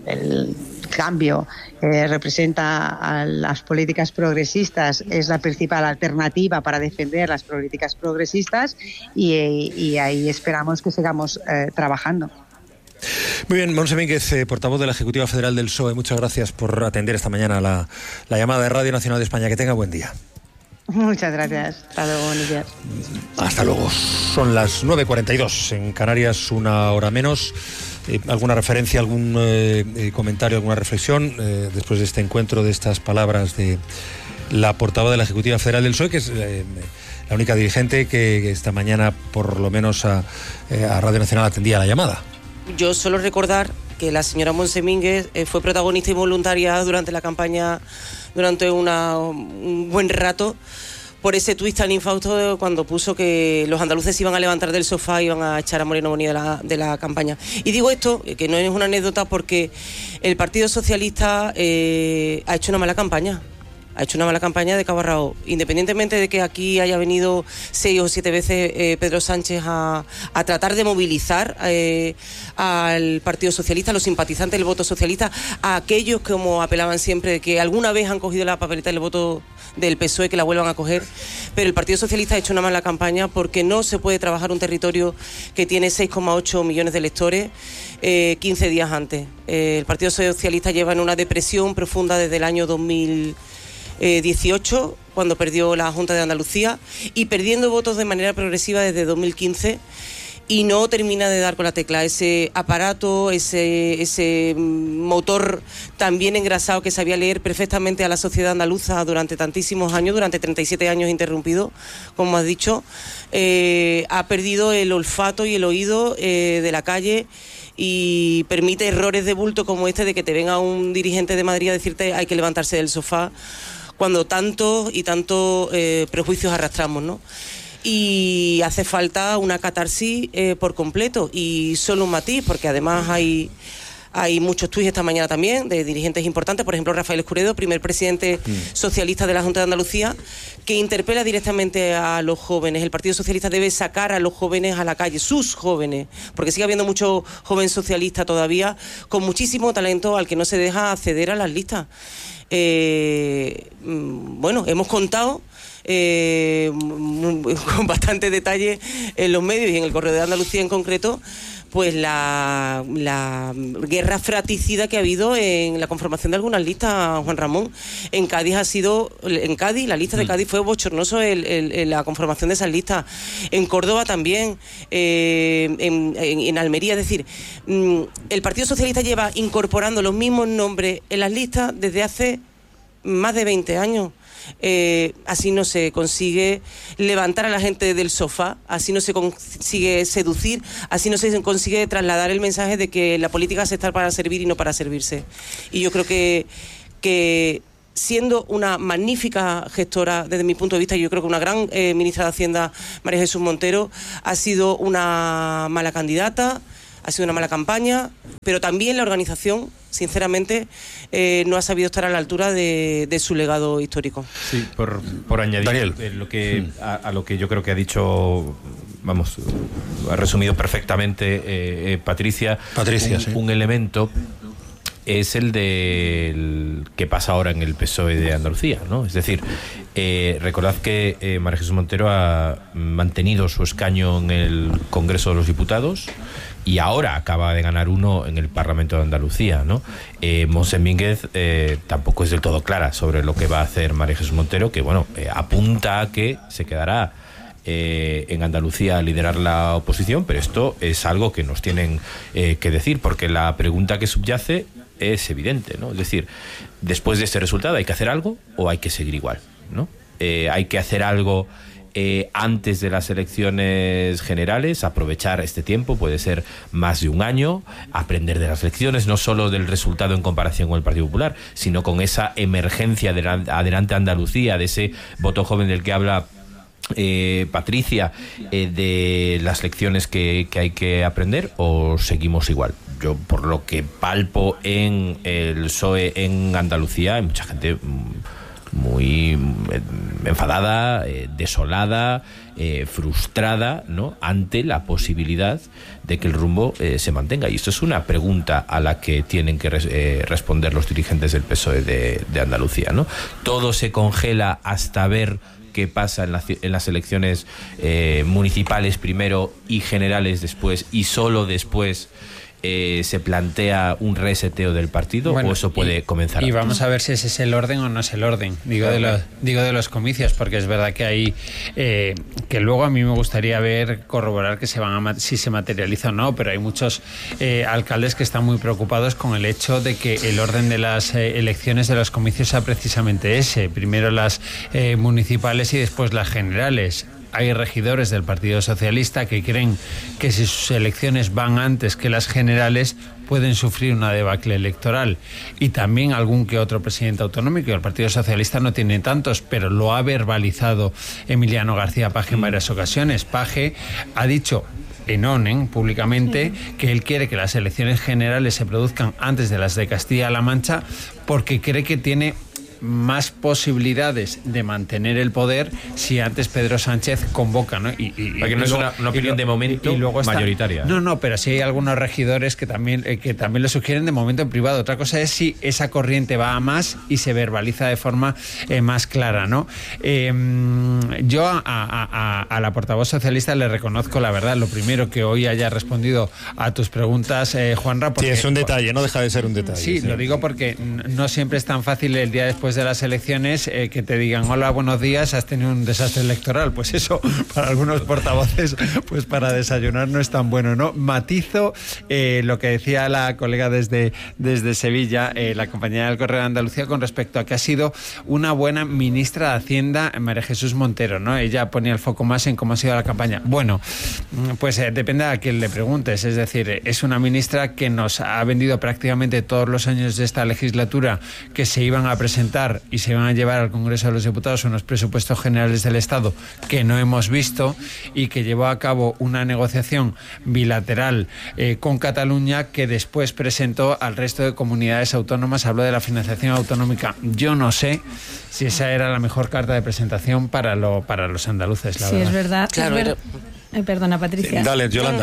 cambio, representa a las políticas progresistas, es la principal alternativa para defender las políticas progresistas y ahí esperamos que sigamos trabajando. Muy bien, Montse Mínguez, portavoz de la Ejecutiva Federal del PSOE, muchas gracias por atender esta mañana la llamada de Radio Nacional de España. Que tenga buen día. Muchas gracias. Hasta luego, buenos días. Hasta luego. Son las 9:42, en Canarias una hora menos. ¿Alguna referencia, algún comentario, alguna reflexión después de este encuentro, de estas palabras de la portavoz de la Ejecutiva Federal del PSOE, que es la única dirigente que esta mañana, por lo menos a Radio Nacional, atendía la llamada? Yo solo recordar que la señora Montse Mínguez fue protagonista y voluntaria durante la campaña, durante un buen rato, por ese tuit tan infausto cuando puso que los andaluces se iban a levantar del sofá y iban a echar a Moreno Boní de la campaña. Y digo esto, que no es una anécdota, porque el Partido Socialista ha hecho una mala campaña. Ha hecho una mala campaña de cabo a rabo. Independientemente de que aquí haya venido 6 o 7 veces Pedro Sánchez a tratar de movilizar al Partido Socialista, a los simpatizantes del voto socialista, a aquellos que, como apelaban siempre, de que alguna vez han cogido la papeleta del voto del PSOE, que la vuelvan a coger. Pero el Partido Socialista ha hecho una mala campaña porque no se puede trabajar un territorio que tiene 6,8 millones de electores 15 días antes. El Partido Socialista lleva en una depresión profunda desde el año 2018, cuando perdió la Junta de Andalucía, y perdiendo votos de manera progresiva desde 2015, y no termina de dar con la tecla. Ese aparato, ese motor tan bien engrasado que sabía leer perfectamente a la sociedad andaluza durante tantísimos años, durante 37 años interrumpido, como has dicho, ha perdido el olfato y el oído de la calle, y permite errores de bulto como este de que te venga un dirigente de Madrid a decirte hay que levantarse del sofá, cuando tantos prejuicios arrastramos, ¿no? Y hace falta una catarsis por completo, y solo un matiz, porque además hay muchos tuits esta mañana también de dirigentes importantes, por ejemplo Rafael Escuredo, primer presidente socialista de la Junta de Andalucía, que interpela directamente a los jóvenes. El Partido Socialista debe sacar a los jóvenes a la calle, sus jóvenes, porque sigue habiendo mucho joven socialista todavía con muchísimo talento al que no se deja acceder a las listas. Bueno, hemos contado con bastante detalle en los medios y en el Correo de Andalucía en concreto, pues la guerra fratricida que ha habido en la conformación de algunas listas, Juan Ramón. En Cádiz la lista de Cádiz fue bochornoso la conformación de esas listas. En Córdoba también, en Almería. Es decir, el Partido Socialista lleva incorporando los mismos nombres en las listas desde hace más de 20 años. Así no se consigue levantar a la gente del sofá, así no se consigue seducir, así no se consigue trasladar el mensaje de que la política se está para servir y no para servirse. Y yo creo que siendo una magnífica gestora desde mi punto de vista, yo creo que una gran ministra de Hacienda, María Jesús Montero, ha sido una mala candidata, ha sido una mala campaña, pero también la organización, sinceramente, no ha sabido estar a la altura de su legado histórico. Sí, por añadir a lo que yo creo que ha dicho, vamos, ha resumido perfectamente Patricia, un elemento es el del que pasa ahora en el PSOE de Andalucía, ¿no? Es decir, recordad que María Jesús Montero ha mantenido su escaño en el Congreso de los Diputados y ahora acaba de ganar uno en el Parlamento de Andalucía, ¿no? Monse Mínguez tampoco es del todo clara sobre lo que va a hacer María Jesús Montero, que bueno, apunta a que se quedará en Andalucía a liderar la oposición, pero esto es algo que nos tienen que decir, porque la pregunta que subyace es evidente, ¿no? Es decir, después de este resultado, ¿hay que hacer algo o hay que seguir igual, ¿no? Hay que hacer algo antes de las elecciones generales, aprovechar este tiempo, puede ser más de un año, aprender de las elecciones, no solo del resultado en comparación con el Partido Popular, sino con esa emergencia de Adelante Andalucía, de ese voto joven del que habla Patricia, de las lecciones que hay que aprender, o seguimos igual. Yo, por lo que palpo en el PSOE en Andalucía, hay mucha gente muy enfadada, desolada, frustrada, ¿no?, ante la posibilidad de que el rumbo se mantenga. Y esto es una pregunta a la que tienen que responder los dirigentes del PSOE de Andalucía, ¿no? Todo se congela hasta ver qué pasa en las elecciones municipales primero y generales después, y solo después se plantea un reseteo del partido, o eso puede comenzar. Y vamos a ver si ese es el orden o no es el orden. Digo de los comicios, porque es verdad que hay que luego a mí me gustaría corroborar que si se materializa o no, pero hay muchos alcaldes que están muy preocupados con el hecho de que el orden de las elecciones de los comicios sea precisamente ese: primero las municipales y después las generales. Hay regidores del Partido Socialista que creen que si sus elecciones van antes que las generales pueden sufrir una debacle electoral, y también algún que otro presidente autonómico. El Partido Socialista no tiene tantos, pero lo ha verbalizado Emiliano García Paje en varias ocasiones. Paje ha dicho en ONEN públicamente que él quiere que las elecciones generales se produzcan antes de las de Castilla-La Mancha, porque cree que tiene más posibilidades de mantener el poder si antes Pedro Sánchez convoca, ¿no? Porque no es una opinión de momento mayoritaria. No, pero sí hay algunos regidores que también lo sugieren de momento en privado. Otra cosa es si esa corriente va a más y se verbaliza de forma más clara, ¿no? Yo a la portavoz socialista le reconozco, la verdad, lo primero, que hoy haya respondido a tus preguntas, Juanra. Sí, es un detalle, no deja de ser un detalle. Sí, lo digo porque no siempre es tan fácil el día después de las elecciones que te digan: hola, buenos días, has tenido un desastre electoral. Pues eso, para algunos portavoces, pues para desayunar no es tan bueno, ¿no? Matizo lo que decía la colega desde Sevilla, la compañera del Correo de Andalucía, con respecto a que ha sido una buena ministra de Hacienda, María Jesús Montero, ¿no? Ella ponía el foco más en cómo ha sido la campaña. Bueno, pues depende a quién le preguntes. Es decir, es una ministra que nos ha vendido prácticamente todos los años de esta legislatura que se iban a presentar presentar y se van a llevar al Congreso de los Diputados unos presupuestos generales del Estado que no hemos visto, y que llevó a cabo una negociación bilateral con Cataluña, que después presentó al resto de comunidades autónomas. Habló de la financiación autonómica. Yo no sé si esa era la mejor carta de presentación para los andaluces, la verdad. Sí, es verdad. Claro, perdona, Patricia. Sí, dale, Yolanda.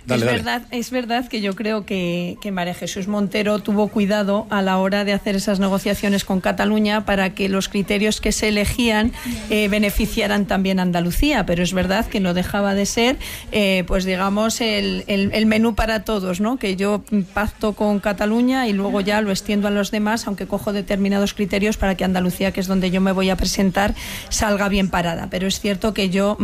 Es verdad que yo creo que María Jesús Montero tuvo cuidado a la hora de hacer esas negociaciones con Cataluña para que los criterios que se elegían beneficiaran también a Andalucía, pero es verdad que no dejaba de ser, pues digamos, el menú para todos, ¿no? Que yo pacto con Cataluña y luego ya lo extiendo a los demás, aunque cojo determinados criterios para que Andalucía, que es donde yo me voy a presentar, salga bien parada. Pero es cierto que yo,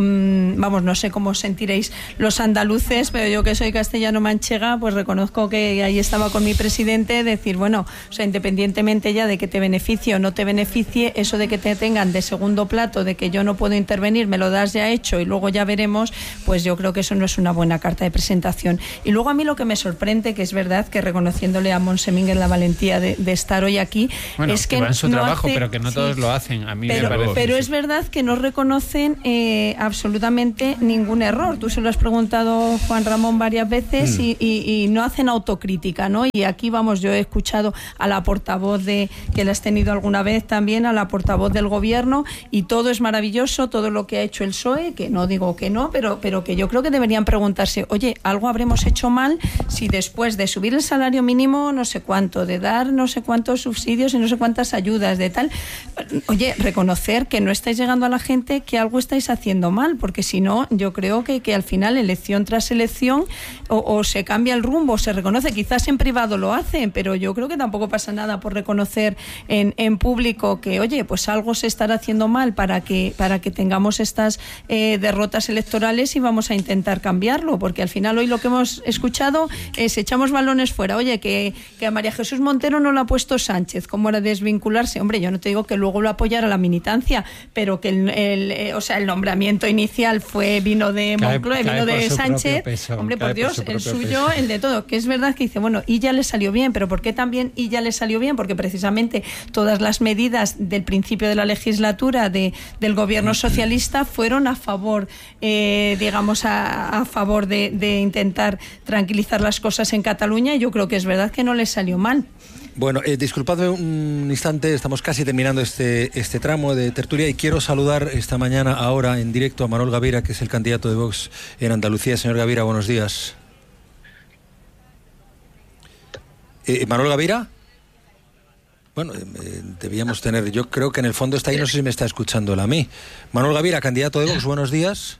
no sé cómo sentiréis los andaluces, pero yo que soy castellano-manchega, pues reconozco que ahí estaba con mi presidente, decir, bueno, o sea, independientemente ya de que te beneficie o no te beneficie, eso de que te tengan de segundo plato, de que yo no puedo intervenir, me lo das ya hecho y luego ya veremos, pues yo creo que eso no es una buena carta de presentación. Y luego a mí lo que me sorprende, que es verdad que reconociéndole a Monsemínguez la valentía de estar hoy aquí, es que va en su no trabajo, hace, pero que no todos lo hacen. A mí me parece. Pero es verdad que no reconocen absolutamente ningún error. Tú se lo has preguntado, Juan Ramón, varias veces y no hacen autocrítica, ¿no? Y aquí, vamos, yo he escuchado a la portavoz que la has tenido alguna vez también, a la portavoz del gobierno, y todo es maravilloso, todo lo que ha hecho el PSOE, que no digo que no, pero que yo creo que deberían preguntarse, oye, algo habremos hecho mal si después de subir el salario mínimo no sé cuánto, de dar no sé cuántos subsidios y no sé cuántas ayudas, de tal, oye, reconocer que no estáis llegando a la gente, que algo estáis haciendo mal, porque si no, yo creo que al final, elección tras elección, o se cambia el rumbo, se reconoce, quizás en privado lo hacen, pero yo creo que tampoco pasa nada por reconocer en público que, oye, pues algo se estará haciendo mal para que tengamos estas derrotas electorales, y vamos a intentar cambiarlo, porque al final hoy lo que hemos escuchado es echamos balones fuera, oye, que a María Jesús Montero no lo ha puesto Sánchez, ¿cómo era desvincularse? Hombre, yo no te digo que luego lo apoyara la militancia, pero que el nombramiento inicial vino de Moncloa, vino de Sánchez, peso, hombre, por Dios, el suyo, peso. El de todo, que es verdad que dice, bueno, y ya le salió bien, pero ¿por qué también y ya le salió bien? Porque precisamente todas las medidas del principio de la legislatura del gobierno socialista fueron a favor, a favor de intentar tranquilizar las cosas en Cataluña, y yo creo que es verdad que no le salió mal. Bueno, disculpadme un instante, estamos casi terminando este tramo de tertulia y quiero saludar esta mañana, ahora en directo, a Manuel Gavira, que es el candidato de Vox en Andalucía. Señor Gavira, buenos días. ¿Manuel Gavira? Bueno, debíamos tener, yo creo que en el fondo está ahí, no sé si me está escuchando él a mí. Manuel Gavira, candidato de Vox, buenos días.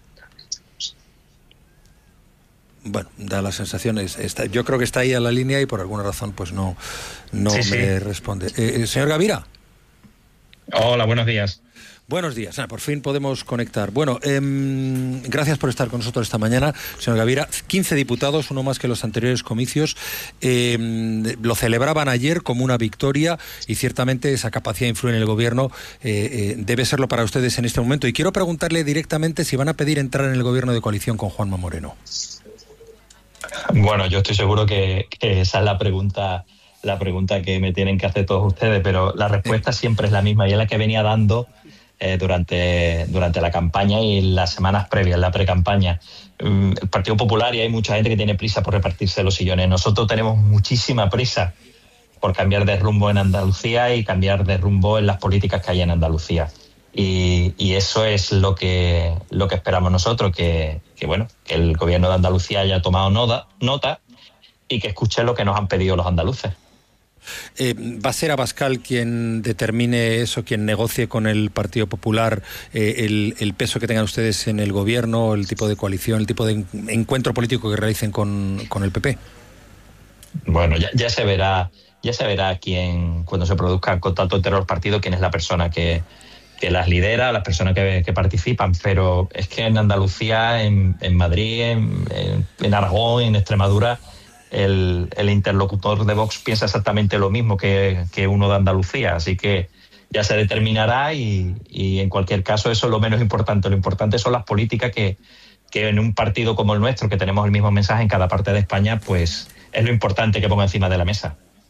Bueno, da la sensación, yo creo que está ahí a la línea y por alguna razón pues no me responde. Señor Gavira. Hola, buenos días. Buenos días, por fin podemos conectar. Bueno, gracias por estar con nosotros esta mañana, señor Gavira. 15 diputados, uno más que los anteriores comicios, lo celebraban ayer como una victoria y ciertamente esa capacidad de influir en el gobierno debe serlo para ustedes en este momento. Y quiero preguntarle directamente si van a pedir entrar en el gobierno de coalición con Juanma Moreno. Bueno, yo estoy seguro que esa es la pregunta que me tienen que hacer todos ustedes, pero la respuesta siempre es la misma y es la que venía dando durante la campaña y en las semanas previas, la precampaña. El Partido Popular, y hay mucha gente que tiene prisa por repartirse los sillones. Nosotros tenemos muchísima prisa por cambiar de rumbo en Andalucía y cambiar de rumbo en las políticas que hay en Andalucía. Y eso es lo que esperamos nosotros, que el gobierno de Andalucía haya tomado nota y que escuche lo que nos han pedido los andaluces. ¿Va a ser Abascal quien determine eso, quien negocie con el Partido Popular el peso que tengan ustedes en el gobierno, el tipo de coalición, el tipo de encuentro político que realicen con el PP? Bueno, ya se verá quién, cuando se produzca el contacto entre los partidos, quién es la persona que las lidera, las personas que participan, pero es que en Andalucía, en Madrid, en Aragón, en Extremadura, el interlocutor de Vox piensa exactamente lo mismo que uno de Andalucía, así que ya se determinará y en cualquier caso eso es lo menos importante. Lo importante son las políticas que en un partido como el nuestro, que tenemos el mismo mensaje en cada parte de España, pues es lo importante que ponga encima de la mesa.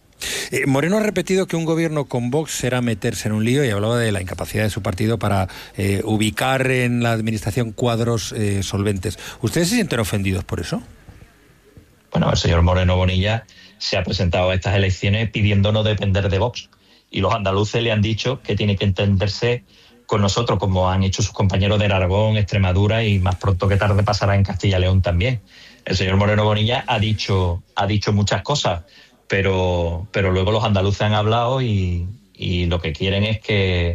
Moreno ha repetido que un gobierno con Vox será meterse en un lío y hablaba de la incapacidad de su partido para ubicar en la administración cuadros solventes. ¿Ustedes se sienten ofendidos por eso? Bueno, el señor Moreno Bonilla se ha presentado a estas elecciones pidiendo no depender de Vox. Y los andaluces le han dicho que tiene que entenderse con nosotros, como han hecho sus compañeros de Aragón, Extremadura y más pronto que tarde pasará en Castilla y León también. El señor Moreno Bonilla ha dicho muchas cosas, pero luego los andaluces han hablado y lo que quieren es que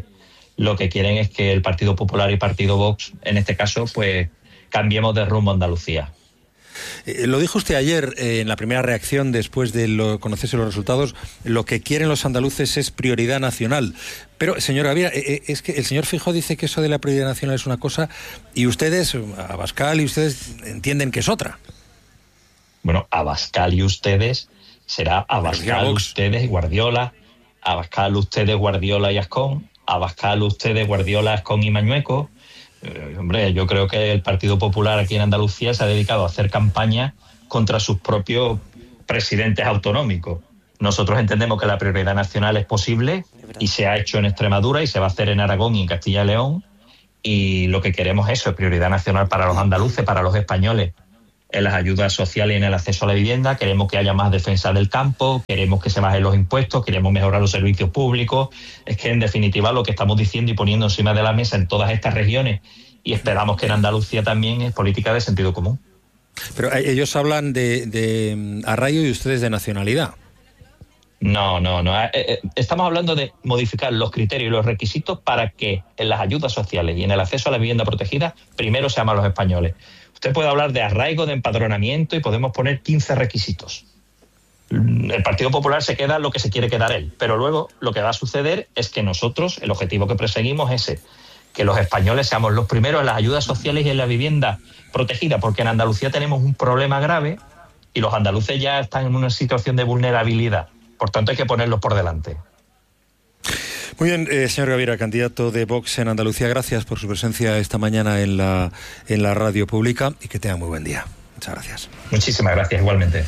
el Partido Popular y Partido Vox, en este caso, pues cambiemos de rumbo a Andalucía. Lo dijo usted ayer en la primera reacción después de conocerse los resultados. Lo que quieren los andaluces es prioridad nacional. Pero, señor Gavira, es que el señor Feijóo dice que eso de la prioridad nacional es una cosa y ustedes, Abascal y ustedes, entienden que es otra. Bueno, Abascal y ustedes será Abascal, ustedes y Guardiola, Abascal, ustedes, Guardiola y Ascón, Abascal, ustedes, Guardiola, Ascón y Mañueco. Hombre, yo creo que el Partido Popular aquí en Andalucía se ha dedicado a hacer campaña contra sus propios presidentes autonómicos. Nosotros entendemos que la prioridad nacional es posible y se ha hecho en Extremadura y se va a hacer en Aragón y en Castilla y León, y lo que queremos es eso, prioridad nacional para los andaluces, para los españoles, en las ayudas sociales y en el acceso a la vivienda. Queremos que haya más defensa del campo, queremos que se bajen los impuestos, queremos mejorar los servicios públicos. Es que, en definitiva, lo que estamos diciendo y poniendo encima de la mesa en todas estas regiones, y esperamos que en Andalucía también, es política de sentido común. Pero ellos hablan de arraigo y ustedes de nacionalidad. No. Estamos hablando de modificar los criterios y los requisitos para que en las ayudas sociales y en el acceso a la vivienda protegida primero se aman los españoles. Usted puede hablar de arraigo, de empadronamiento y podemos poner 15 requisitos. El Partido Popular se queda lo que se quiere quedar él, pero luego lo que va a suceder es que nosotros, el objetivo que perseguimos es ese, que los españoles seamos los primeros en las ayudas sociales y en la vivienda protegida, porque en Andalucía tenemos un problema grave y los andaluces ya están en una situación de vulnerabilidad. Por tanto, hay que ponerlos por delante. Muy bien, señor Gavira, candidato de Vox en Andalucía, gracias por su presencia esta mañana en la radio pública y que tenga muy buen día. Muchas gracias. Muchísimas gracias, igualmente.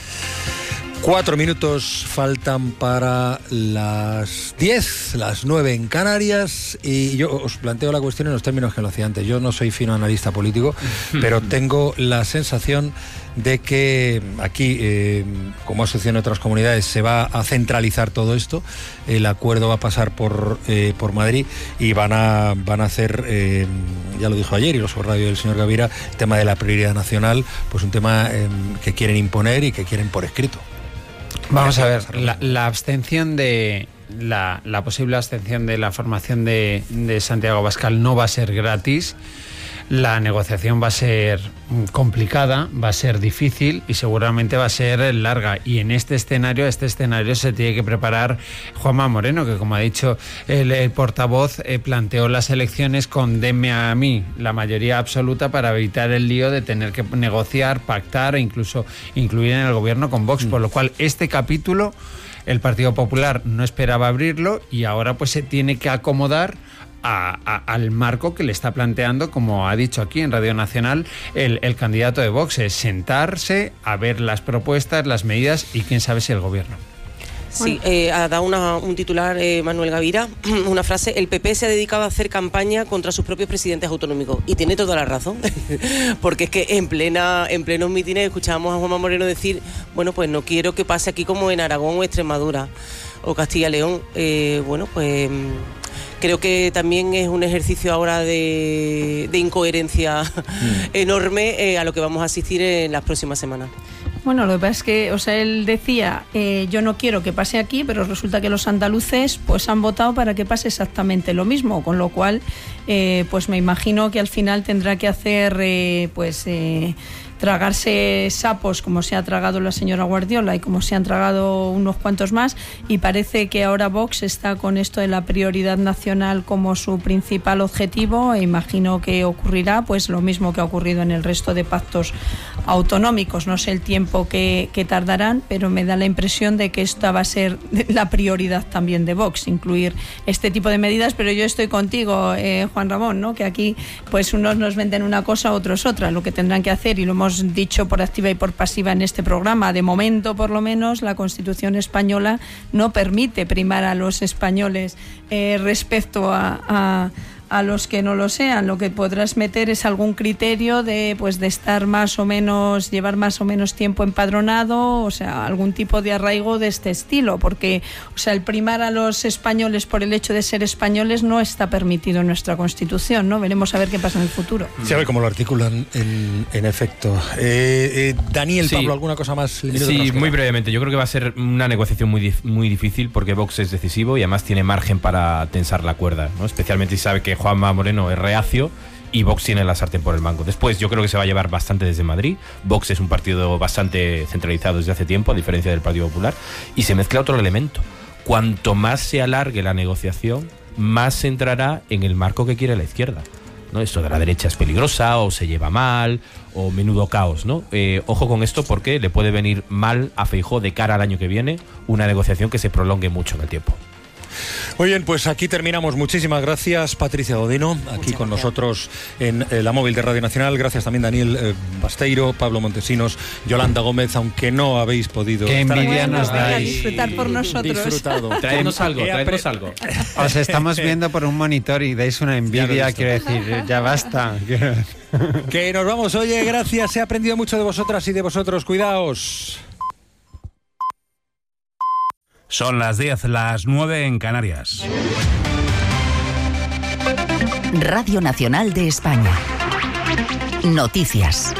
4 minutos faltan para las 10, las 9 en Canarias, y yo os planteo la cuestión en los términos que lo hacía antes. Yo no soy fino analista político, pero tengo la sensación de que aquí, como ha sucedido en otras comunidades, se va a centralizar todo esto. El acuerdo va a pasar por Madrid y van a hacer, ya lo dijo ayer y lo subrayó el señor Gavira, el tema de la prioridad nacional, pues un tema que quieren imponer y que quieren por escrito. Vamos a ver, la abstención de la posible abstención de la formación de Santiago Abascal no va a ser gratis. La negociación va a ser complicada, va a ser difícil y seguramente va a ser larga. Y en este escenario se tiene que preparar Juanma Moreno, que, como ha dicho el portavoz, planteó las elecciones con denme a mí la mayoría absoluta para evitar el lío de tener que negociar, pactar e incluso incluir en el gobierno con Vox. Por lo cual, este capítulo el Partido Popular no esperaba abrirlo y ahora pues se tiene que acomodar al marco que le está planteando, como ha dicho aquí en Radio Nacional, el candidato de Vox. Es sentarse a ver las propuestas, las medidas y quién sabe si el gobierno. Sí, ha dado un titular Manuel Gavira, una frase: el PP se ha dedicado a hacer campaña contra sus propios presidentes autonómicos, y tiene toda la razón, porque es que en plenos mítines escuchábamos a Juanma Moreno decir, bueno, pues no quiero que pase aquí como en Aragón o Extremadura o Castilla y León. Creo que también es un ejercicio ahora de incoherencia enorme a lo que vamos a asistir en las próximas semanas. Bueno, lo que pasa es que, él decía, yo no quiero que pase aquí, pero resulta que los andaluces pues han votado para que pase exactamente lo mismo, con lo cual, pues me imagino que al final tendrá que hacer, tragarse sapos como se ha tragado la señora Guardiola y como se han tragado unos cuantos más, y parece que ahora Vox está con esto de la prioridad nacional como su principal objetivo, e imagino que ocurrirá pues lo mismo que ha ocurrido en el resto de pactos autonómicos. No sé el tiempo que tardarán, pero me da la impresión de que esta va a ser la prioridad también de Vox, incluir este tipo de medidas. Pero yo estoy contigo, Juan Ramón, ¿no? Que aquí pues unos nos venden una cosa, otros otra. Lo que tendrán que hacer, y lo hemos hemos dicho por activa y por pasiva en este programa. De momento, por lo menos, la Constitución española no permite primar a los españoles respecto a los que no lo sean. Lo que podrás meter es algún criterio de estar más o menos, llevar más o menos tiempo empadronado, o sea, algún tipo de arraigo de este estilo, porque, o sea, el primar a los españoles por el hecho de ser españoles no está permitido en nuestra Constitución, ¿no? Veremos a ver qué pasa en el futuro. Sí, a ver cómo lo articulan en efecto. Daniel, sí. Pablo, ¿alguna cosa más? Sí, muy brevemente. Yo creo que va a ser una negociación muy difícil, porque Vox es decisivo y además tiene margen para tensar la cuerda, ¿no? Especialmente si sabe que Juanma Moreno es reacio y Vox tiene la sartén por el mango. Después, yo creo que se va a llevar bastante desde Madrid. Vox es un partido bastante centralizado desde hace tiempo, a diferencia del Partido Popular, y se mezcla otro elemento. Cuanto más se alargue la negociación, más se entrará en el marco que quiere la izquierda, ¿no? Esto de la derecha es peligrosa, o se lleva mal, o menudo caos, ¿no? Ojo con esto, porque le puede venir mal a Feijóo de cara al año que viene una negociación que se prolongue mucho en el tiempo. Muy bien, pues aquí terminamos. Muchísimas gracias, Patricia Godino, aquí con nosotros en la móvil de Radio Nacional. Gracias también, Daniel Basteiro, Pablo Montesinos, Yolanda Gómez, aunque no habéis podido Qué envidia nos dais. Disfrutar por nosotros. Disfrutado. Traednos algo. Os estamos viendo por un monitor y dais una envidia, quiero decir, ya basta. Que nos vamos. Oye, gracias, he aprendido mucho de vosotras y de vosotros. Cuidaos. Son las 10, las 9 en Canarias. Radio Nacional de España. Noticias.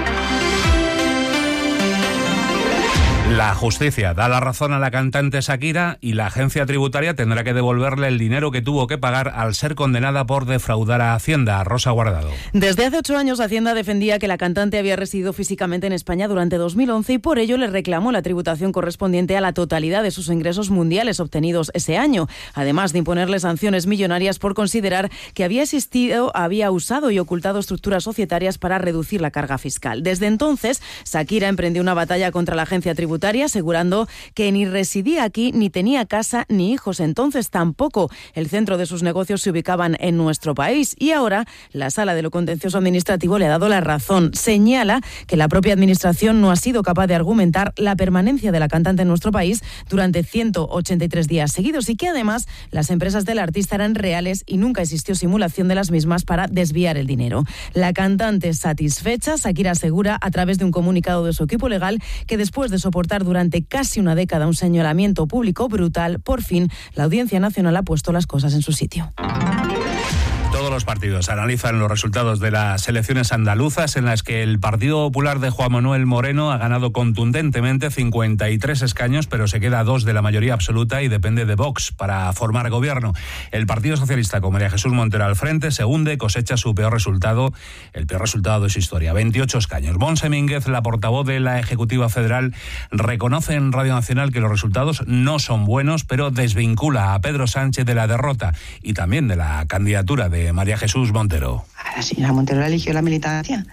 La justicia da la razón a la cantante Shakira y la agencia tributaria tendrá que devolverle el dinero que tuvo que pagar al ser condenada por defraudar a Hacienda. Rosa Guardado. Desde hace 8 años, Hacienda defendía que la cantante había residido físicamente en España durante 2011 y por ello le reclamó la tributación correspondiente a la totalidad de sus ingresos mundiales obtenidos ese año, además de imponerle sanciones millonarias por considerar que había usado y ocultado estructuras societarias para reducir la carga fiscal. Desde entonces, Shakira emprendió una batalla contra la agencia tributaria, asegurando que ni residía aquí, ni tenía casa, ni hijos. Entonces tampoco el centro de sus negocios se ubicaban en nuestro país. Y ahora la Sala de lo Contencioso Administrativo le ha dado la razón. Señala que la propia Administración no ha sido capaz de argumentar la permanencia de la cantante en nuestro país durante 183 días seguidos y que además las empresas del artista eran reales y nunca existió simulación de las mismas para desviar el dinero. La cantante satisfecha, Shakira asegura a través de un comunicado de su equipo legal que después de soportar durante casi una década un señalamiento público brutal, por fin la Audiencia Nacional ha puesto las cosas en su sitio. Todos los partidos analizan los resultados de las elecciones andaluzas en las que el Partido Popular de Juan Manuel Moreno ha ganado contundentemente 53 escaños, pero se queda a 2 de la mayoría absoluta y depende de Vox para formar gobierno. El Partido Socialista, con María Jesús Montero al frente, se hunde, cosecha su peor resultado, el peor resultado de su historia, 28 escaños. Montse Mínguez, la portavoz de la Ejecutiva Federal, reconoce en Radio Nacional que los resultados no son buenos, pero desvincula a Pedro Sánchez de la derrota y también de la candidatura de María Jesús Montero. La señora Montero eligió la militancia.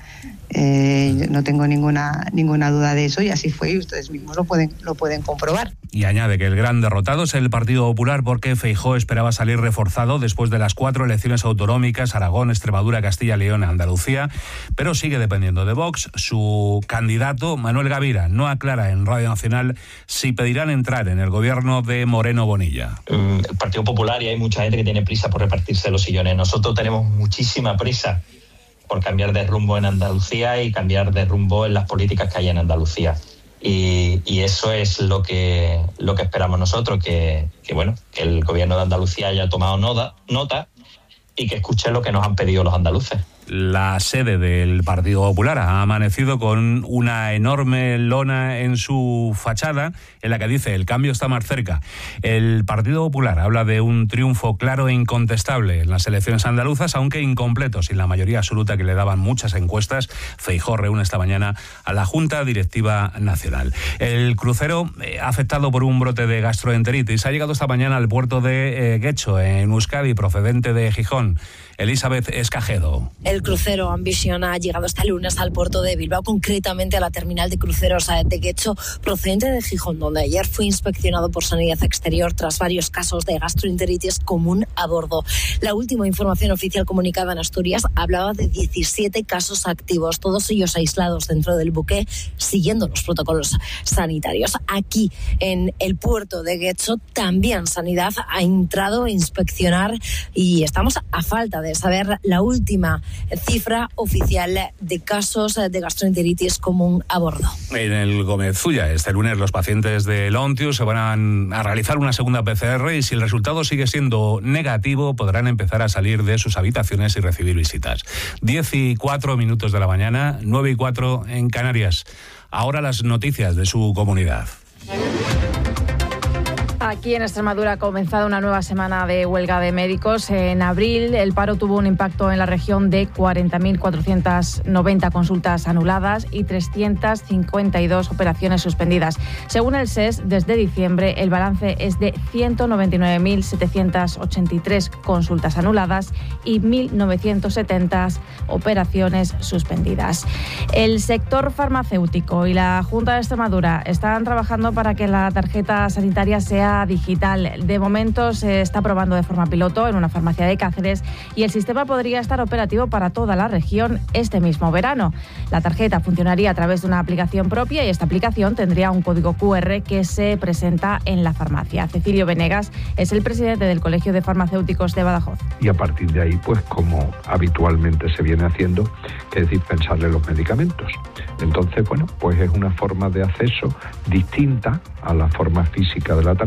No tengo ninguna duda de eso y así fue y ustedes mismos lo pueden comprobar. Y añade que el gran derrotado es el Partido Popular porque Feijóo esperaba salir reforzado después de las 4 elecciones autonómicas, Aragón, Extremadura, Castilla y León, Andalucía, pero sigue dependiendo de Vox. Su candidato, Manuel Gavira, no aclara en Radio Nacional si pedirán entrar en el gobierno de Moreno Bonilla. El Partido Popular, y hay mucha gente que tiene prisa por repartirse los sillones. Nosotros tenemos muchísima prisa por cambiar de rumbo en Andalucía y cambiar de rumbo en las políticas que hay en Andalucía. Y eso es lo que esperamos nosotros, que el gobierno de Andalucía haya tomado nota y que escuche lo que nos han pedido los andaluces. La sede del Partido Popular ha amanecido con una enorme lona en su fachada en la que dice: el cambio está más cerca. El Partido Popular habla de un triunfo claro e incontestable en las elecciones andaluzas, aunque incompleto, sin la mayoría absoluta que le daban muchas encuestas. Feijóo reúne esta mañana a la Junta Directiva Nacional. El crucero, afectado por un brote de gastroenteritis, ha llegado esta mañana al puerto de Guecho, en Euskadi, procedente de Gijón. Elizabeth Escajedo. El El crucero Ambition ha llegado este lunes al puerto de Bilbao, concretamente a la terminal de cruceros de Getxo, procedente de Gijón, donde ayer fue inspeccionado por Sanidad Exterior tras varios casos de gastroenteritis común a bordo. La última información oficial comunicada en Asturias hablaba de 17 casos activos, todos ellos aislados dentro del buque, siguiendo los protocolos sanitarios. Aquí, en el puerto de Getxo, también Sanidad ha entrado a inspeccionar y estamos a falta de saber la última cifra oficial de casos de gastroenteritis común a bordo. En el Gómez Ulla, este lunes los pacientes de Lontius se van a realizar una segunda PCR y si el resultado sigue siendo negativo podrán empezar a salir de sus habitaciones y recibir visitas. 10:04 de la mañana, 9:04 en Canarias. Ahora las noticias de su comunidad. Aquí en Extremadura ha comenzado una nueva semana de huelga de médicos. En abril el paro tuvo un impacto en la región de 40.490 consultas anuladas y 352 operaciones suspendidas. Según el SES, desde diciembre el balance es de 199.783 consultas anuladas y 1.970 operaciones suspendidas. El sector farmacéutico y la Junta de Extremadura están trabajando para que la tarjeta sanitaria sea digital. De momento se está probando de forma piloto en una farmacia de Cáceres y el sistema podría estar operativo para toda la región este mismo verano. La tarjeta funcionaría a través de una aplicación propia y esta aplicación tendría un código QR que se presenta en la farmacia. Cecilio Venegas es el presidente del Colegio de Farmacéuticos de Badajoz. Y a partir de ahí, pues como habitualmente se viene haciendo, que es dispensarle los medicamentos. Entonces, bueno, pues es una forma de acceso distinta a la forma física de la tarjeta,